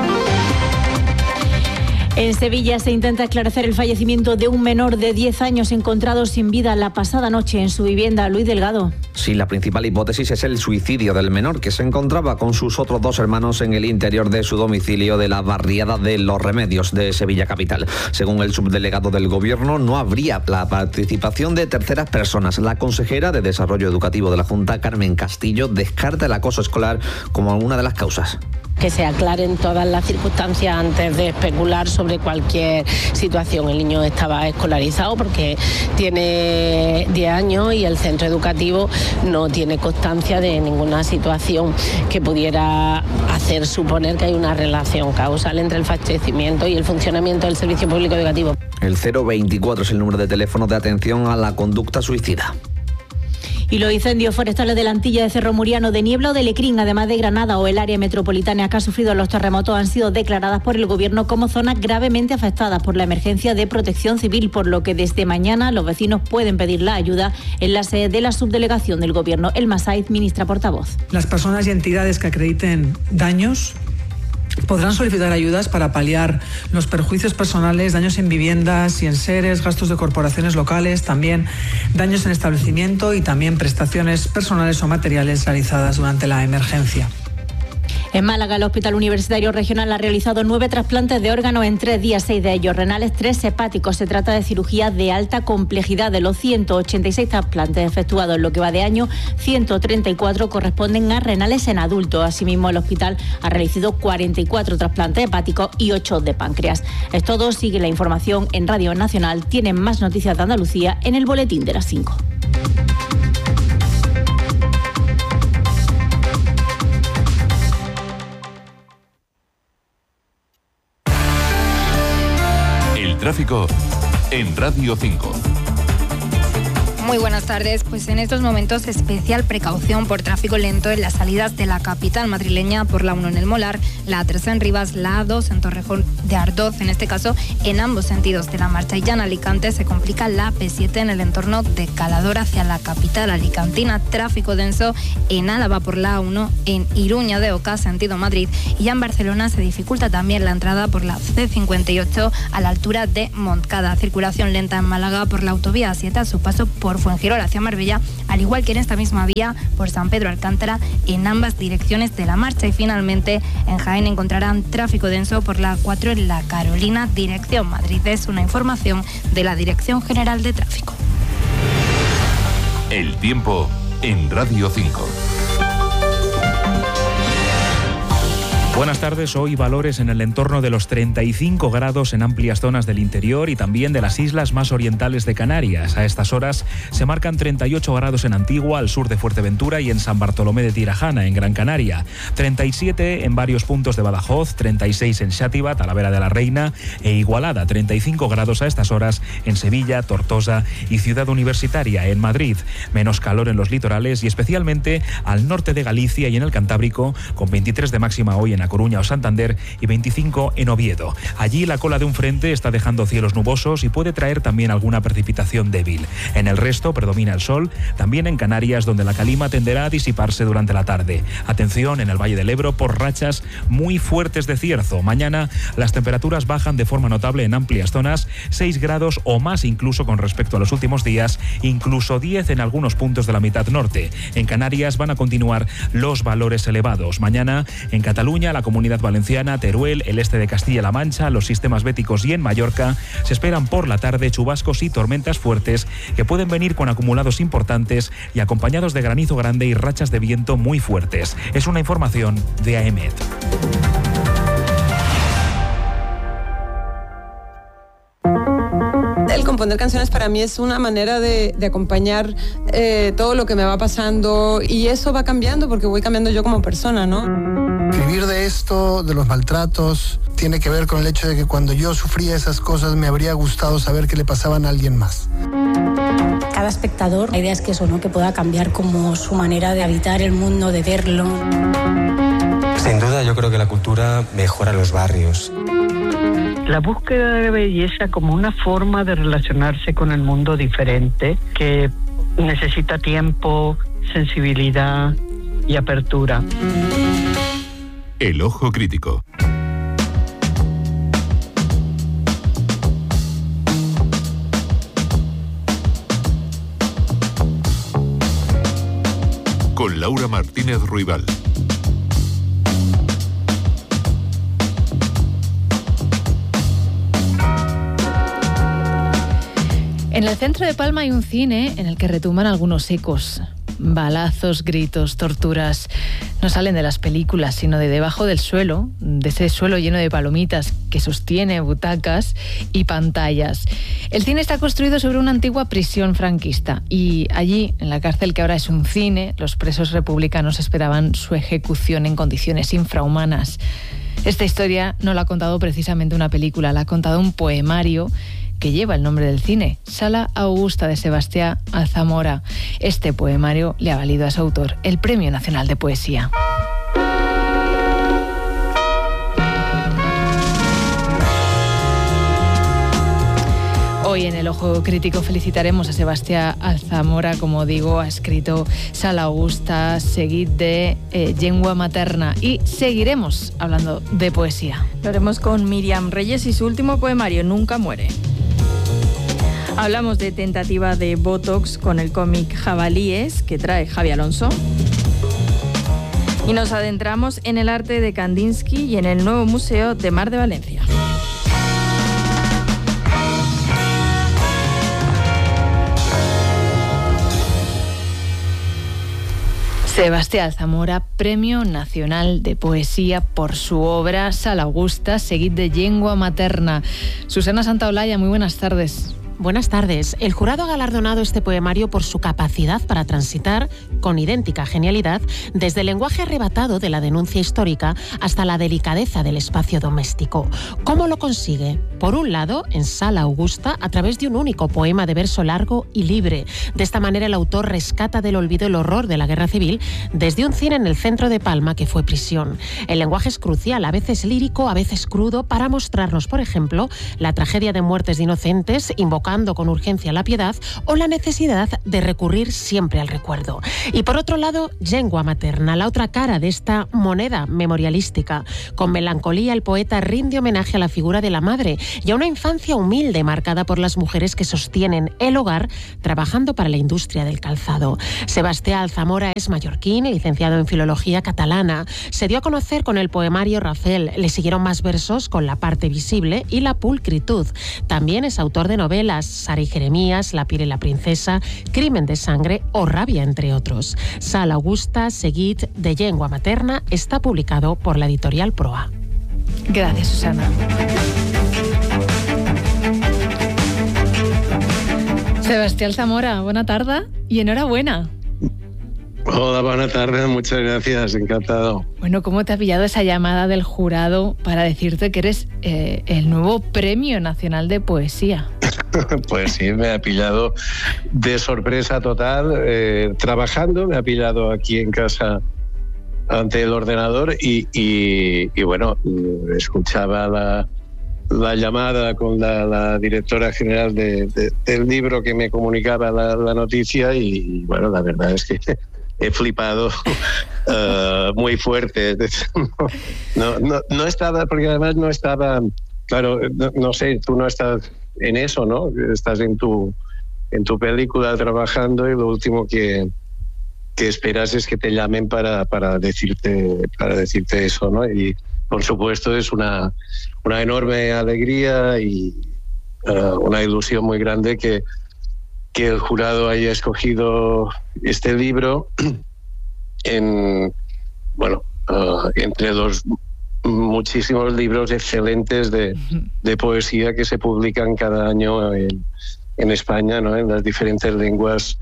En Sevilla se intenta esclarecer el fallecimiento de un menor de diez años encontrado sin vida la pasada noche en su vivienda. Luis Delgado. Sí, la principal hipótesis es el suicidio del menor, que se encontraba con sus otros dos hermanos en el interior de su domicilio de la barriada de Los Remedios de Sevilla capital. Según el subdelegado del Gobierno, no habría la participación de terceras personas. La consejera de Desarrollo Educativo de la Junta, Carmen Castillo, descarta el acoso escolar como una de las causas. Que se aclaren todas las circunstancias antes de especular sobre cualquier situación. El niño estaba escolarizado porque tiene diez años y el centro educativo no tiene constancia de ninguna situación que pudiera hacer suponer que hay una relación causal entre el fallecimiento y el funcionamiento del servicio público educativo. El cero veinticuatro es el número de teléfono de atención a la conducta suicida. Y los incendios forestales de la Antilla de Cerro Muriano, de Niebla o de Lecrín, además de Granada o el área metropolitana que ha sufrido los terremotos, han sido declaradas por el Gobierno como zonas gravemente afectadas por la emergencia de protección civil, por lo que desde mañana los vecinos pueden pedir la ayuda en la sede de la subdelegación del Gobierno. Elma Saiz, ministra portavoz. Las personas y entidades que acrediten daños podrán solicitar ayudas para paliar los perjuicios personales, daños en viviendas y en seres, gastos de corporaciones locales, también daños en establecimiento y también prestaciones personales o materiales realizadas durante la emergencia. En Málaga, el Hospital Universitario Regional ha realizado nueve trasplantes de órganos en tres días, seis de ellos renales, tres hepáticos. Se trata de cirugías de alta complejidad. De los ciento ochenta y seis trasplantes efectuados en lo que va de año, ciento treinta y cuatro corresponden a renales en adultos. Asimismo, el hospital ha realizado cuarenta y cuatro trasplantes hepáticos y ocho de páncreas. Es todo. Sigue la información en Radio Nacional. Tienen más noticias de Andalucía en el boletín de las cinco. Tráfico en Radio cinco. Muy buenas tardes. Pues en estos momentos especial precaución por tráfico lento en las salidas de la capital madrileña por la uno en el Molar, la A tres en Rivas, la A dos en Torrejón de Ardoz, en este caso en ambos sentidos de la marcha. Y ya en Alicante se complica la P siete en el entorno de Calador hacia la capital alicantina. Tráfico denso en Álava por la A uno, en Iruña de Oca, sentido Madrid. Y ya en Barcelona se dificulta también la entrada por la C cincuenta y ocho a la altura de Montcada. Circulación lenta en Málaga por la autovía A siete a su paso por Fuengirola hacia Marbella, al igual que en esta misma vía por San Pedro Alcántara en ambas direcciones de la marcha. Y finalmente en Jaén encontrarán tráfico denso por la A cuatro en La Carolina, dirección Madrid. Es una información de la Dirección General de Tráfico. El tiempo en Radio cinco. Buenas tardes. Hoy valores en el entorno de los treinta y cinco grados en amplias zonas del interior y también de las islas más orientales de Canarias. A estas horas se marcan treinta y ocho grados en Antigua, al sur de Fuerteventura, y en San Bartolomé de Tirajana, en Gran Canaria. treinta y siete en varios puntos de Badajoz, treinta y seis en Xàtiva, Talavera de la Reina e Igualada. treinta y cinco grados a estas horas en Sevilla, Tortosa y Ciudad Universitaria. En Madrid, menos calor en los litorales y especialmente al norte de Galicia y en el Cantábrico, con veintitrés de máxima hoy en A Coruña o Santander y veinticinco en Oviedo. Allí la cola de un frente está dejando cielos nubosos y puede traer también alguna precipitación débil. En el resto predomina el sol, también en Canarias, donde la calima tenderá a disiparse durante la tarde. Atención en el Valle del Ebro por rachas muy fuertes de cierzo. Mañana las temperaturas bajan de forma notable en amplias zonas, seis grados o más incluso con respecto a los últimos días, incluso diez en algunos puntos de la mitad norte. En Canarias van a continuar los valores elevados. Mañana en Cataluña, la Comunidad Valenciana, Teruel, el este de Castilla-La Mancha, los sistemas béticos y en Mallorca se esperan por la tarde chubascos y tormentas fuertes que pueden venir con acumulados importantes y acompañados de granizo grande y rachas de viento muy fuertes. Es una información de A E M E T. El componer canciones para mí es una manera de, de acompañar eh, todo lo que me va pasando, y eso va cambiando porque voy cambiando yo como persona, ¿no? Escribir de esto, de los maltratos, tiene que ver con el hecho de que cuando yo sufría esas cosas me habría gustado saber que le pasaban a alguien más. Cada espectador, la idea es que eso, ¿no? Que pueda cambiar como su manera de habitar el mundo, de verlo. Sin duda, yo creo que la cultura mejora los barrios. La búsqueda de belleza como una forma de relacionarse con el mundo diferente, que necesita tiempo, sensibilidad y apertura. El ojo crítico. Con Laura Martínez Ruibal. En el centro de Palma hay un cine en el que retumban algunos ecos. Balazos, gritos, torturas. No salen de las películas, sino de debajo del suelo, de ese suelo lleno de palomitas que sostiene butacas y pantallas. El cine está construido sobre una antigua prisión franquista y allí, en la cárcel que ahora es un cine, los presos republicanos esperaban su ejecución en condiciones infrahumanas. Esta historia no la ha contado precisamente una película, la ha contado un poemario que lleva el nombre del cine, Sala Augusta, de Sebastián Alzamora. Este poemario le ha valido a su autor el Premio Nacional de Poesía. Hoy en el Ojo Crítico felicitaremos a Sebastián Alzamora, como digo, ha escrito Sala Augusta, seguid de eh, Llengua Materna, y seguiremos hablando de poesía. Lo haremos con Miriam Reyes y su último poemario, Nunca muere. Hablamos de tentativa de Botox con el cómic Jabalíes, que trae Javi Alonso. Y nos adentramos en el arte de Kandinsky y en el nuevo Museo de Mar de Valencia. Sebastián Zamora, Premio Nacional de Poesía por su obra Sal Augusta, seguid de llengua materna. Susana Santaolalla, muy buenas tardes. Buenas tardes. El jurado ha galardonado este poemario por su capacidad para transitar, con idéntica genialidad, desde el lenguaje arrebatado de la denuncia histórica hasta la delicadeza del espacio doméstico. ¿Cómo lo consigue? Por un lado, en Sala Augusta, a través de un único poema de verso largo y libre. De esta manera, el autor rescata del olvido el horror de la guerra civil desde un cine en el centro de Palma que fue prisión. El lenguaje es crucial, a veces lírico, a veces crudo, para mostrarnos, por ejemplo, la tragedia de muertes de inocentes, invocando con urgencia la piedad o la necesidad de recurrir siempre al recuerdo. Y por otro lado, llengua materna, la otra cara de esta moneda memorialística. Con melancolía, el poeta rinde homenaje a la figura de la madre y a una infancia humilde marcada por las mujeres que sostienen el hogar trabajando para la industria del calzado. Sebastián Zamora es mallorquín y licenciado en filología catalana. Se dio a conocer con el poemario Rafel. Le siguieron más versos con La parte visible y La pulcritud. También es autor de novelas Sara y Jeremías, La piel y la princesa, Crimen de sangre o Rabia, entre otros. Sal Augusta, seguid de llengua materna, está publicado por la editorial Proa. Gracias, Susana. Sebastián Zamora, buena tarde y enhorabuena. Hola, buena tarde, muchas gracias, encantado. Bueno, ¿cómo te ha pillado esa llamada del jurado para decirte que eres eh, el nuevo Premio Nacional de Poesía? Pues sí, me ha pillado de sorpresa total, eh, trabajando, me ha pillado aquí en casa ante el ordenador y, y, y bueno, escuchaba la, la llamada con la, la directora general de, de, del libro que me comunicaba la, la noticia y, y bueno, la verdad es que he flipado uh, muy fuerte. No, no, no estaba, porque además no estaba, claro, no, no sé, tú no estás en eso, ¿no? Estás en tu, en tu película trabajando y lo último que, que esperas es que te llamen para, para, decirte, para decirte eso, ¿no? Y por supuesto es una, una enorme alegría y uh, una ilusión muy grande que que el jurado haya escogido este libro en, bueno, uh, entre los muchísimos libros excelentes de, de poesía que se publican cada año en, en España, ¿no? En las diferentes lenguas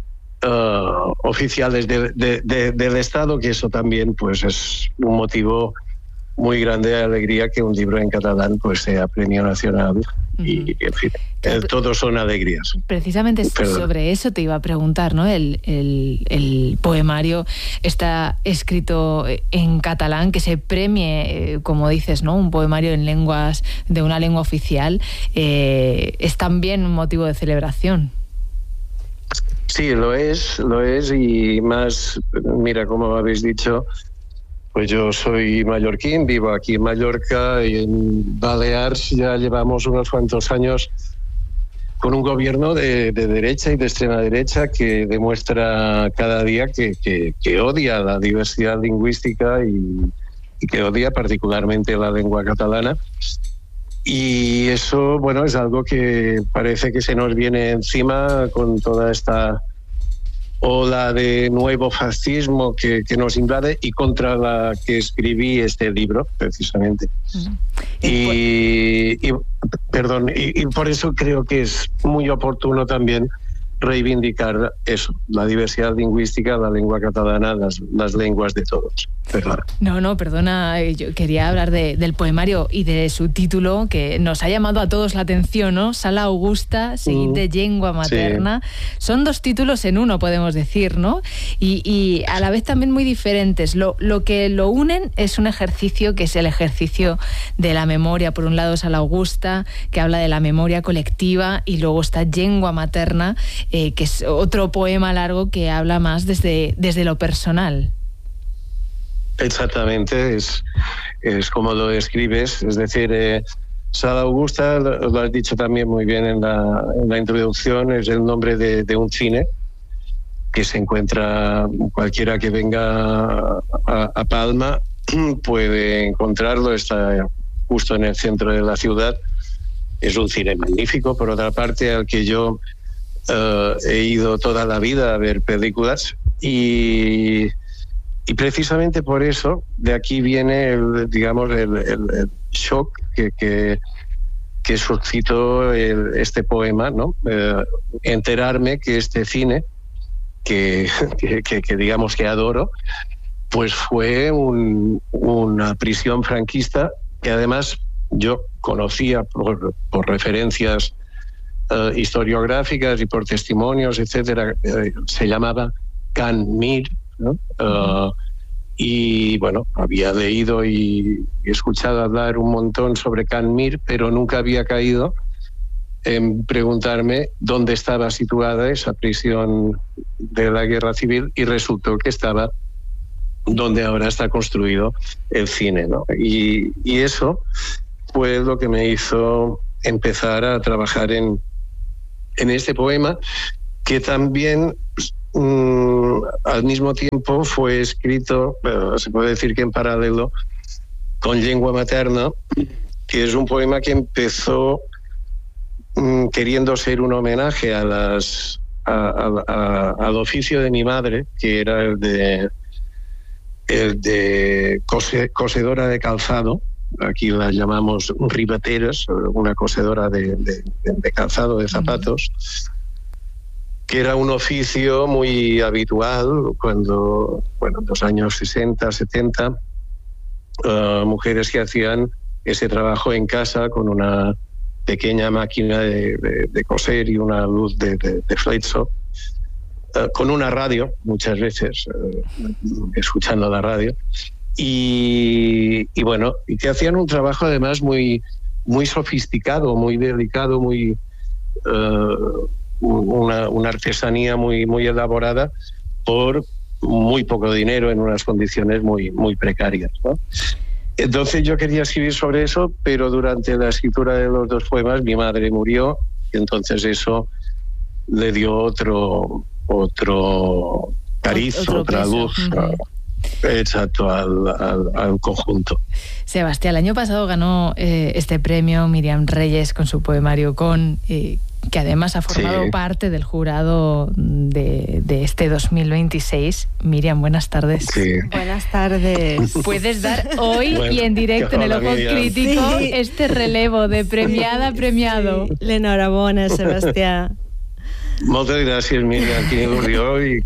uh, oficiales de, de, de, del Estado, que eso también pues es un motivo muy grande de alegría que un libro en catalán pues sea premio nacional. Uh-huh. Y, en fin, claro, todos son alegrías. Precisamente Perdón. sobre eso te iba a preguntar, ¿no? El, el, el poemario está escrito en catalán, que se premie, como dices, ¿no? Un poemario en lenguas, de una lengua oficial, eh, es también un motivo de celebración. Sí, lo es, lo es, y más, mira, como habéis dicho, pues yo soy mallorquín, vivo aquí en Mallorca y en Baleares ya llevamos unos cuantos años con un gobierno de, de derecha y de extrema derecha que demuestra cada día que, que, que odia la diversidad lingüística y, y que odia particularmente la lengua catalana. Y eso, bueno, es algo que parece que se nos viene encima con toda esta ola de nuevo fascismo que, que nos invade y contra la que escribí este libro, precisamente. Uh-huh. Y, y, perdón, y, y por eso creo que es muy oportuno también reivindicar eso, la diversidad lingüística, la lengua catalana, las, las lenguas de todos. Perdón. No, no, perdona, yo quería hablar de, del poemario y de su título, que nos ha llamado a todos la atención, ¿no? Sala Augusta, seguid de llengua materna. Sí. Son dos títulos en uno, podemos decir, ¿no? Y, y a la vez también muy diferentes. Lo, lo que lo unen es un ejercicio que es el ejercicio de la memoria. Por un lado, Sala Augusta, que habla de la memoria colectiva, y luego está Llengua materna, eh, que es otro poema largo que habla más desde, desde lo personal. Exactamente, es, es como lo describes, es decir, eh, Sala Augusta, lo, lo has dicho también muy bien en la, en la introducción, es el nombre de, de un cine que se encuentra cualquiera que venga a, a Palma puede encontrarlo, está justo en el centro de la ciudad. Es un cine magnífico, por otra parte, al que yo uh, he ido toda la vida a ver películas y, y precisamente por eso de aquí viene el, digamos, el, el, el shock que, que, que suscitó el, este poema, ¿no? Uh, enterarme que este cine que, que, que, que digamos que adoro, pues fue un, una prisión franquista que además yo conocía por, por referencias uh, historiográficas y por testimonios, etcétera. Uh, se llamaba Can Mir, ¿no? Uh, y bueno, había leído y, y escuchado hablar un montón sobre Can Mir, pero nunca había caído en preguntarme dónde estaba situada esa prisión de la Guerra Civil, y resultó que estaba donde ahora está construido el cine, ¿no? Y, y eso fue lo que me hizo empezar a trabajar en, en este poema, que también mmm, al mismo tiempo fue escrito, bueno, se puede decir que en paralelo, con Lengua Materna, que es un poema que empezó mmm, queriendo ser un homenaje a las, a, a, a, al oficio de mi madre, que era el de el de cose, cosedora de calzado. Aquí la llamamos ribateras, una cosedora de, de, de calzado, de zapatos, que era un oficio muy habitual cuando, bueno, en los años sesenta, setenta, uh, mujeres que hacían ese trabajo en casa con una pequeña máquina de, de, de coser y una luz de, de, de flexo, Uh, con una radio, muchas veces, uh, escuchando la radio, y, y bueno, y que hacían un trabajo además muy, muy sofisticado, muy delicado, muy uh, una, una artesanía muy, muy elaborada por muy poco dinero en unas condiciones muy, muy precarias, ¿no? Entonces yo quería escribir sobre eso, pero durante la escritura de los dos poemas mi madre murió, y entonces eso le dio otro otro cariz, otro otra peso. Luz, uh-huh. exacto, al, al, al conjunto. Sebastián, el año pasado ganó eh, este premio Miriam Reyes con su poemario Con, eh, que además ha formado sí. parte del jurado de, de este dos mil veintiséis. Miriam, buenas tardes. Sí. Buenas tardes. Puedes dar hoy bueno, y en directo en el Ojo Miriam. Crítico sí. este relevo de premiada a premiado. Sí. L'enhorabona, Sebastián. Muchas gracias, Miriam, que ocurrió y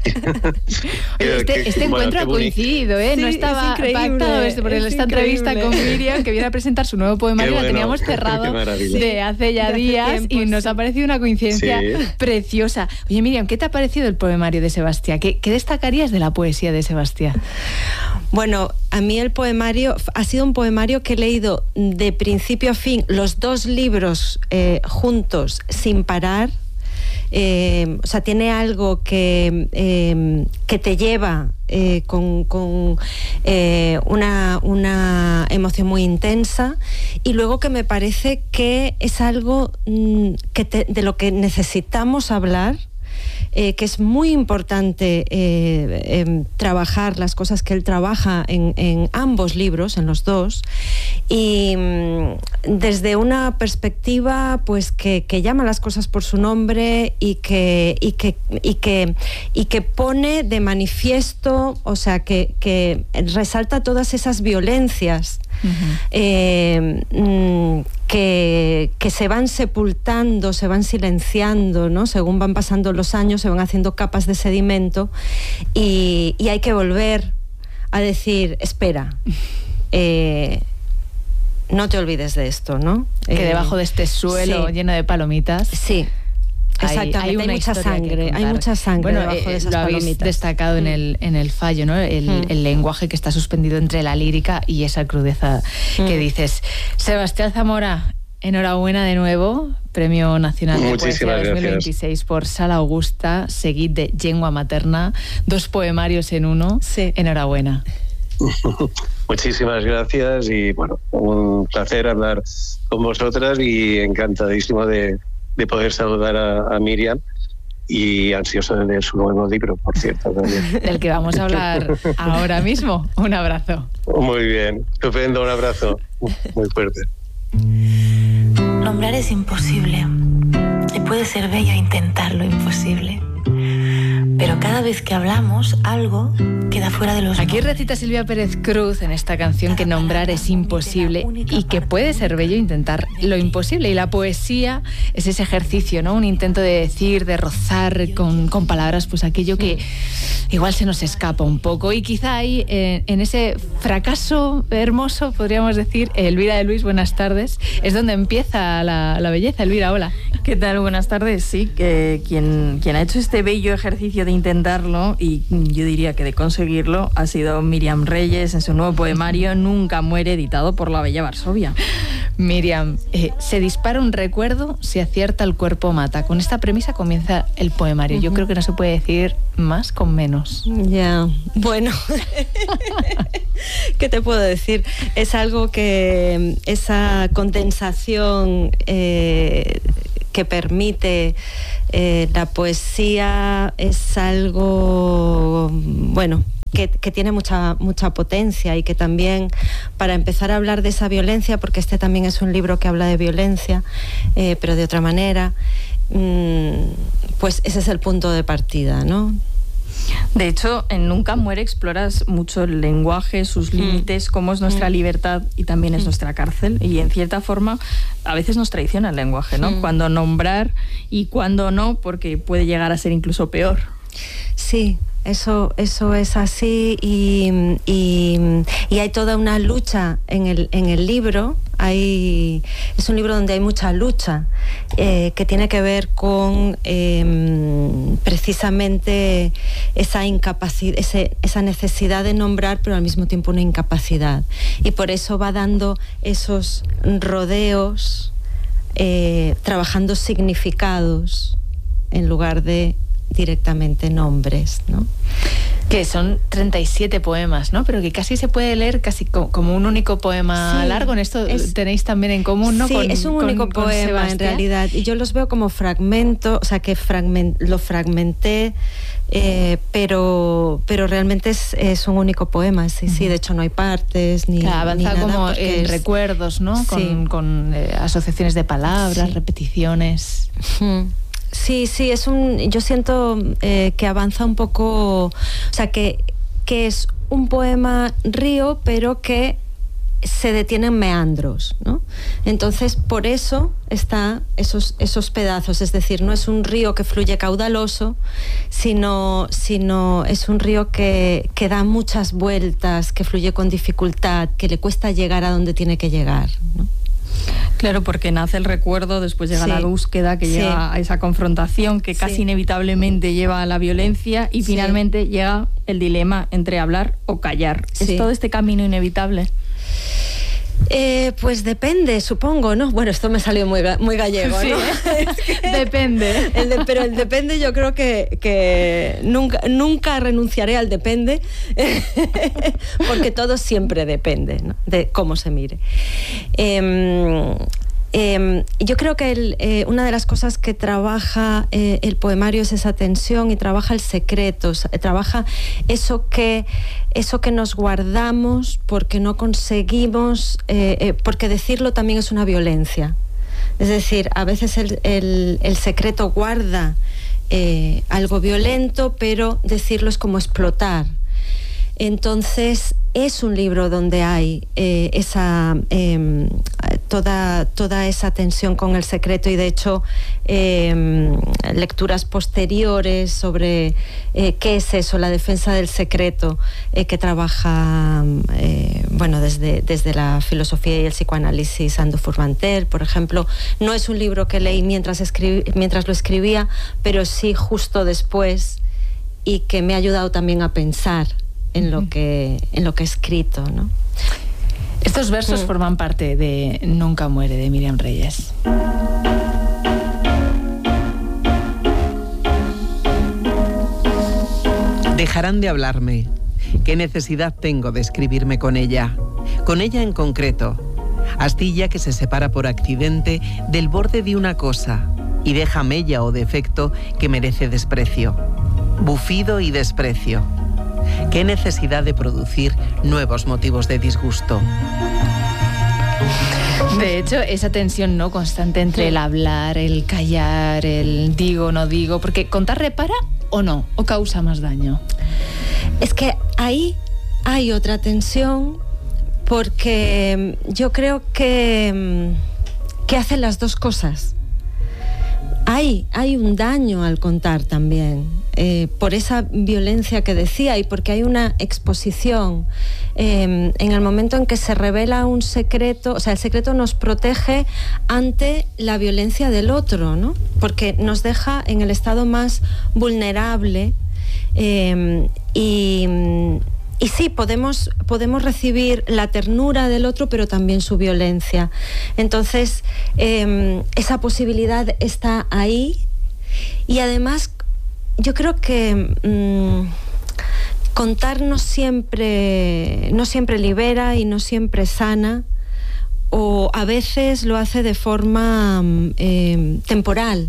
este, este bueno, encuentro ha coincidido, ¿eh? Sí, no estaba pactado esto, porque esta entrevista con Miriam, que viene a presentar su nuevo poemario, bueno, la teníamos cerrado de hace ya de días hace tiempo, y nos sí. ha parecido una coincidencia sí. preciosa. Oye, Miriam, ¿qué te ha parecido el poemario de Sebastián? ¿Qué, qué destacarías de la poesía de Sebastián? Bueno, a mí el poemario ha sido un poemario que he leído de principio a fin, los dos libros eh, juntos, sin parar. Eh, o sea, tiene algo que, eh, que te lleva eh, con, con eh, una, una emoción muy intensa, y luego que me parece que es algo mm, que te, de lo que necesitamos hablar. Eh, que es muy importante eh, eh, trabajar las cosas que él trabaja en, en ambos libros, en los dos, y mm, desde una perspectiva pues que, que llama las cosas por su nombre y que, y que, y que, y que pone de manifiesto, o sea, que, que resalta todas esas violencias uh-huh. eh, mm, que, que se van sepultando, se van silenciando, ¿no? Según van pasando los años, se van haciendo capas de sedimento, y, y hay que volver a decir, espera, eh, no te olvides de esto, ¿no? Que eh, debajo de este suelo sí. lleno de palomitas. Sí. Exactamente, hay, hay, hay mucha sangre, hay mucha sangre bueno, debajo eh, de esas lo habéis palomitas. destacado en el, en el fallo, ¿no? El, mm. el lenguaje que está suspendido entre la lírica y esa crudeza mm. que dices. Sebastián Zamora, enhorabuena de nuevo, Premio Nacional de Poesía dos mil veintiséis por Sala Augusta, seguid de Lengua Materna, dos poemarios en uno. Sí. Enhorabuena. Muchísimas gracias y bueno, un placer hablar con vosotras y encantadísimo de, de poder saludar a, a Miriam y ansioso de leer su nuevo libro, por cierto. También. Del que vamos a hablar ahora mismo. Un abrazo. Muy bien, estupendo, un abrazo muy fuerte. Nombrar es imposible y puede ser bello intentar lo imposible. Pero cada vez que hablamos, algo queda fuera de los... Aquí recita Silvia Pérez Cruz en esta canción que nombrar es imposible y que puede ser bello intentar lo imposible. Y la poesía es ese ejercicio, ¿no? Un intento de decir, de rozar con, con palabras, pues aquello que igual se nos escapa un poco. Y quizá ahí, eh, en ese fracaso hermoso, podríamos decir, Elvira de Luis, buenas tardes, es donde empieza la, la belleza. Elvira, hola. ¿Qué tal? Buenas tardes. Sí, que quien, quien ha hecho este bello ejercicio de intentarlo, y yo diría que de conseguirlo, ha sido Miriam Reyes en su nuevo poemario Nunca muere, editado por La Bella Varsovia. Miriam, eh, se dispara un recuerdo, si acierta el cuerpo mata. Con esta premisa comienza el poemario. Yo creo que no se puede decir más con menos. Ya, bueno, ¿qué te puedo decir? Es algo que esa condensación eh, que permite eh, la poesía es algo, bueno, que, que tiene mucha, mucha potencia, y que también, para empezar a hablar de esa violencia, porque este también es un libro que habla de violencia, eh, pero de otra manera, mmm, pues ese es el punto de partida, ¿no? De hecho, en Nunca muere exploras mucho el lenguaje, sus límites, cómo es nuestra libertad y también es nuestra cárcel, y en cierta forma a veces nos traiciona el lenguaje, ¿no? Cuando nombrar y cuando no, porque puede llegar a ser incluso peor. Sí, eso, eso es así, y, y, y hay toda una lucha en el, en el libro. Hay, es un libro donde hay mucha lucha, eh, que tiene que ver con eh, precisamente esa incapacidad, ese, esa necesidad de nombrar, pero al mismo tiempo una incapacidad. Y por eso va dando esos rodeos, eh, trabajando significados en lugar de directamente nombres, ¿no? Que son treinta y siete poemas, ¿no? Pero que casi se puede leer casi como un único poema sí, largo. En esto es, tenéis también en común, ¿no? Sí, con, es un con, único con poema Sebastián. En realidad. Y yo los veo como fragmento, o sea, que fragment, lo fragmenté, eh, pero, pero realmente es, es un único poema, sí, uh-huh. sí. De hecho no hay partes, ni, claro, avanza ni nada. Como en es, recuerdos, ¿no? Sí. Con, con eh, asociaciones de palabras, sí. repeticiones. Uh-huh. Sí, sí, es un. Yo siento eh, que avanza un poco, o sea, que, que es un poema río, pero que se detiene en meandros, ¿no? Entonces, por eso está esos, esos pedazos, es decir, no es un río que fluye caudaloso, sino, sino es un río que, que da muchas vueltas, que fluye con dificultad, que le cuesta llegar a donde tiene que llegar, ¿no? Claro, porque nace el recuerdo, después llega sí. la búsqueda, que sí. lleva a esa confrontación que casi sí. inevitablemente lleva a la violencia, y sí. finalmente llega el dilema entre hablar o callar. Sí. ¿Es todo este camino inevitable? Eh, pues depende, supongo, ¿no? Bueno, esto me salió muy, muy gallego, sí, ¿no? ¿eh? Es que depende. El de, pero el depende, yo creo que, que nunca, nunca renunciaré al depende, porque todo siempre depende, ¿no? De cómo se mire. Eh, Eh, yo creo que el, eh, una de las cosas que trabaja eh, el poemario es esa tensión, y trabaja el secreto, trabaja eso que, eso que nos guardamos porque no conseguimos, eh, eh, porque decirlo también es una violencia. Es decir, a veces el, el, el secreto guarda eh, algo violento, pero decirlo es como explotar. Entonces es un libro donde hay eh, esa eh, toda, toda esa tensión con el secreto, y de hecho eh, lecturas posteriores sobre eh, qué es eso, la defensa del secreto, eh, que trabaja eh, bueno, desde, desde la filosofía y el psicoanálisis Ando Furmanter, por ejemplo. No es un libro que leí mientras, escribí, mientras lo escribía, pero sí justo después, y que me ha ayudado también a pensar en lo que en lo que he escrito, ¿no? Estos versos mm. forman parte de Nunca muere, de Miriam Reyes. Dejarán de hablarme. ¿Qué necesidad tengo de escribirme con ella? Con ella en concreto. Astilla que se separa por accidente del borde de una cosa. y deja mella o defecto que merece desprecio. Bufido y desprecio. ¿Qué necesidad de producir nuevos motivos de disgusto? De hecho, esa tensión no constante entre el hablar, el callar, el digo, no digo, porque contar repara o no, o causa más daño. Es que ahí hay otra tensión, porque yo creo que, que hacen las dos cosas. Hay, hay un daño al contar también, eh, por esa violencia que decía y porque hay una exposición. Eh, en el momento en que se revela un secreto, o sea, el secreto nos protege ante la violencia del otro, ¿no? Porque nos deja en el estado más vulnerable eh, y... Y sí, podemos, podemos recibir la ternura del otro, pero también su violencia. Entonces, eh, esa posibilidad está ahí. Y además, yo creo que mmm, contar no siempre, no siempre libera y no siempre sana, o a veces lo hace de forma eh, temporal.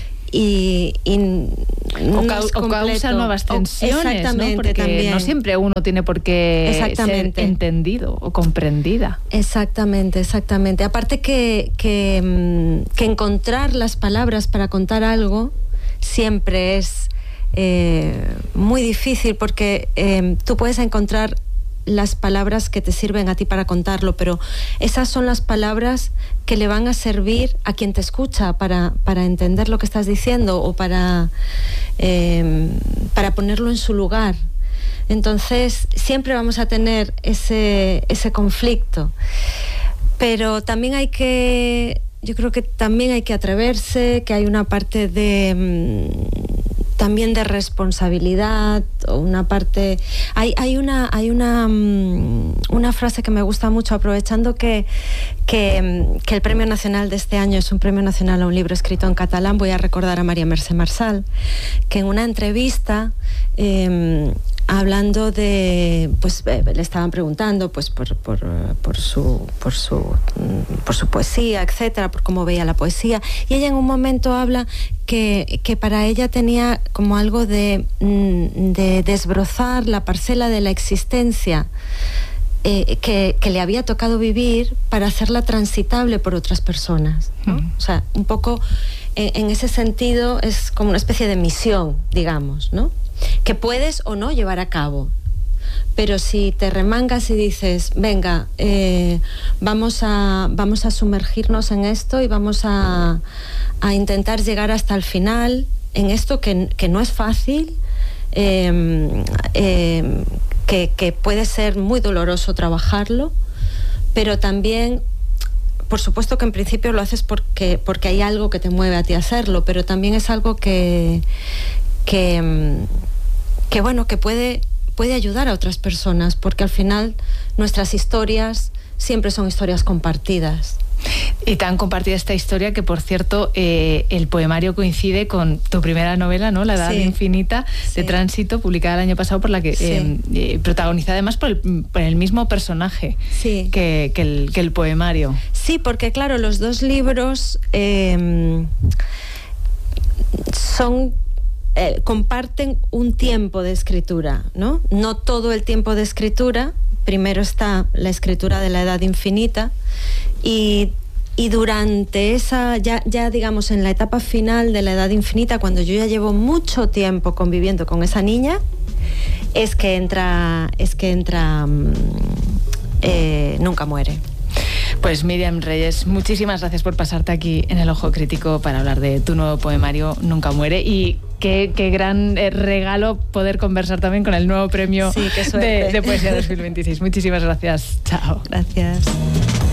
Y, y o, cau o causa nuevas tensiones, ¿no? Porque también. No siempre uno tiene por qué ser entendido o comprendida. Exactamente, exactamente. Aparte que, que, que encontrar las palabras para contar algo siempre es eh, muy difícil, porque eh, tú puedes encontrar las palabras que te sirven a ti para contarlo, pero esas son las palabras que le van a servir a quien te escucha para, para entender lo que estás diciendo o para, eh, para ponerlo en su lugar. Entonces siempre vamos a tener ese, ese conflicto, pero también hay que, yo creo que también hay que atreverse, que hay una parte de... también de responsabilidad, o una parte... Hay, hay, una, hay una, una frase que me gusta mucho, aprovechando que, que, que el Premio Nacional de este año es un Premio Nacional a un libro escrito en catalán. Voy a recordar a María Mercè Marçal, que en una entrevista... Eh, hablando de, pues eh, le estaban preguntando pues por, por, por su por su por su poesía, etcétera, por cómo veía la poesía, y ella en un momento habla que, que para ella tenía como algo de, de desbrozar la parcela de la existencia eh, que, que le había tocado vivir para hacerla transitable por otras personas, ¿no? Mm. O sea, un poco en, en ese sentido es como una especie de misión, digamos, ¿no? Que puedes o no llevar a cabo, pero si te remangas y dices, venga, eh, vamos a vamos a sumergirnos en esto y vamos a, a intentar llegar hasta el final en esto que, que no es fácil, eh, eh, que, que puede ser muy doloroso trabajarlo, pero también, por supuesto que en principio lo haces porque, porque hay algo que te mueve a ti a hacerlo, pero también es algo que que, que bueno, que puede, puede ayudar a otras personas, porque al final nuestras historias siempre son historias compartidas. Y tan compartida esta historia que, por cierto, eh, el poemario coincide con tu primera novela, ¿no? La Edad sí. Infinita, de sí. Tránsito, publicada el año pasado, por la que sí. eh, eh, protagonizada además por el, por el mismo personaje sí. que, que, el, que el poemario. Sí, porque claro, los dos libros eh, son... Eh, comparten un tiempo de escritura, ¿no? No todo el tiempo de escritura. Primero está la escritura de la Edad Infinita y, y durante esa, ya, ya digamos en la etapa final de la Edad Infinita, cuando yo ya llevo mucho tiempo conviviendo con esa niña, es que entra, es que entra eh, Nunca muere. Pues Míriam Reyes, muchísimas gracias por pasarte aquí en El Ojo Crítico para hablar de tu nuevo poemario Nunca muere, y qué, qué gran regalo poder conversar también con el nuevo premio sí, de, de Poesía dos mil veintiséis. Muchísimas gracias. Chao. Gracias.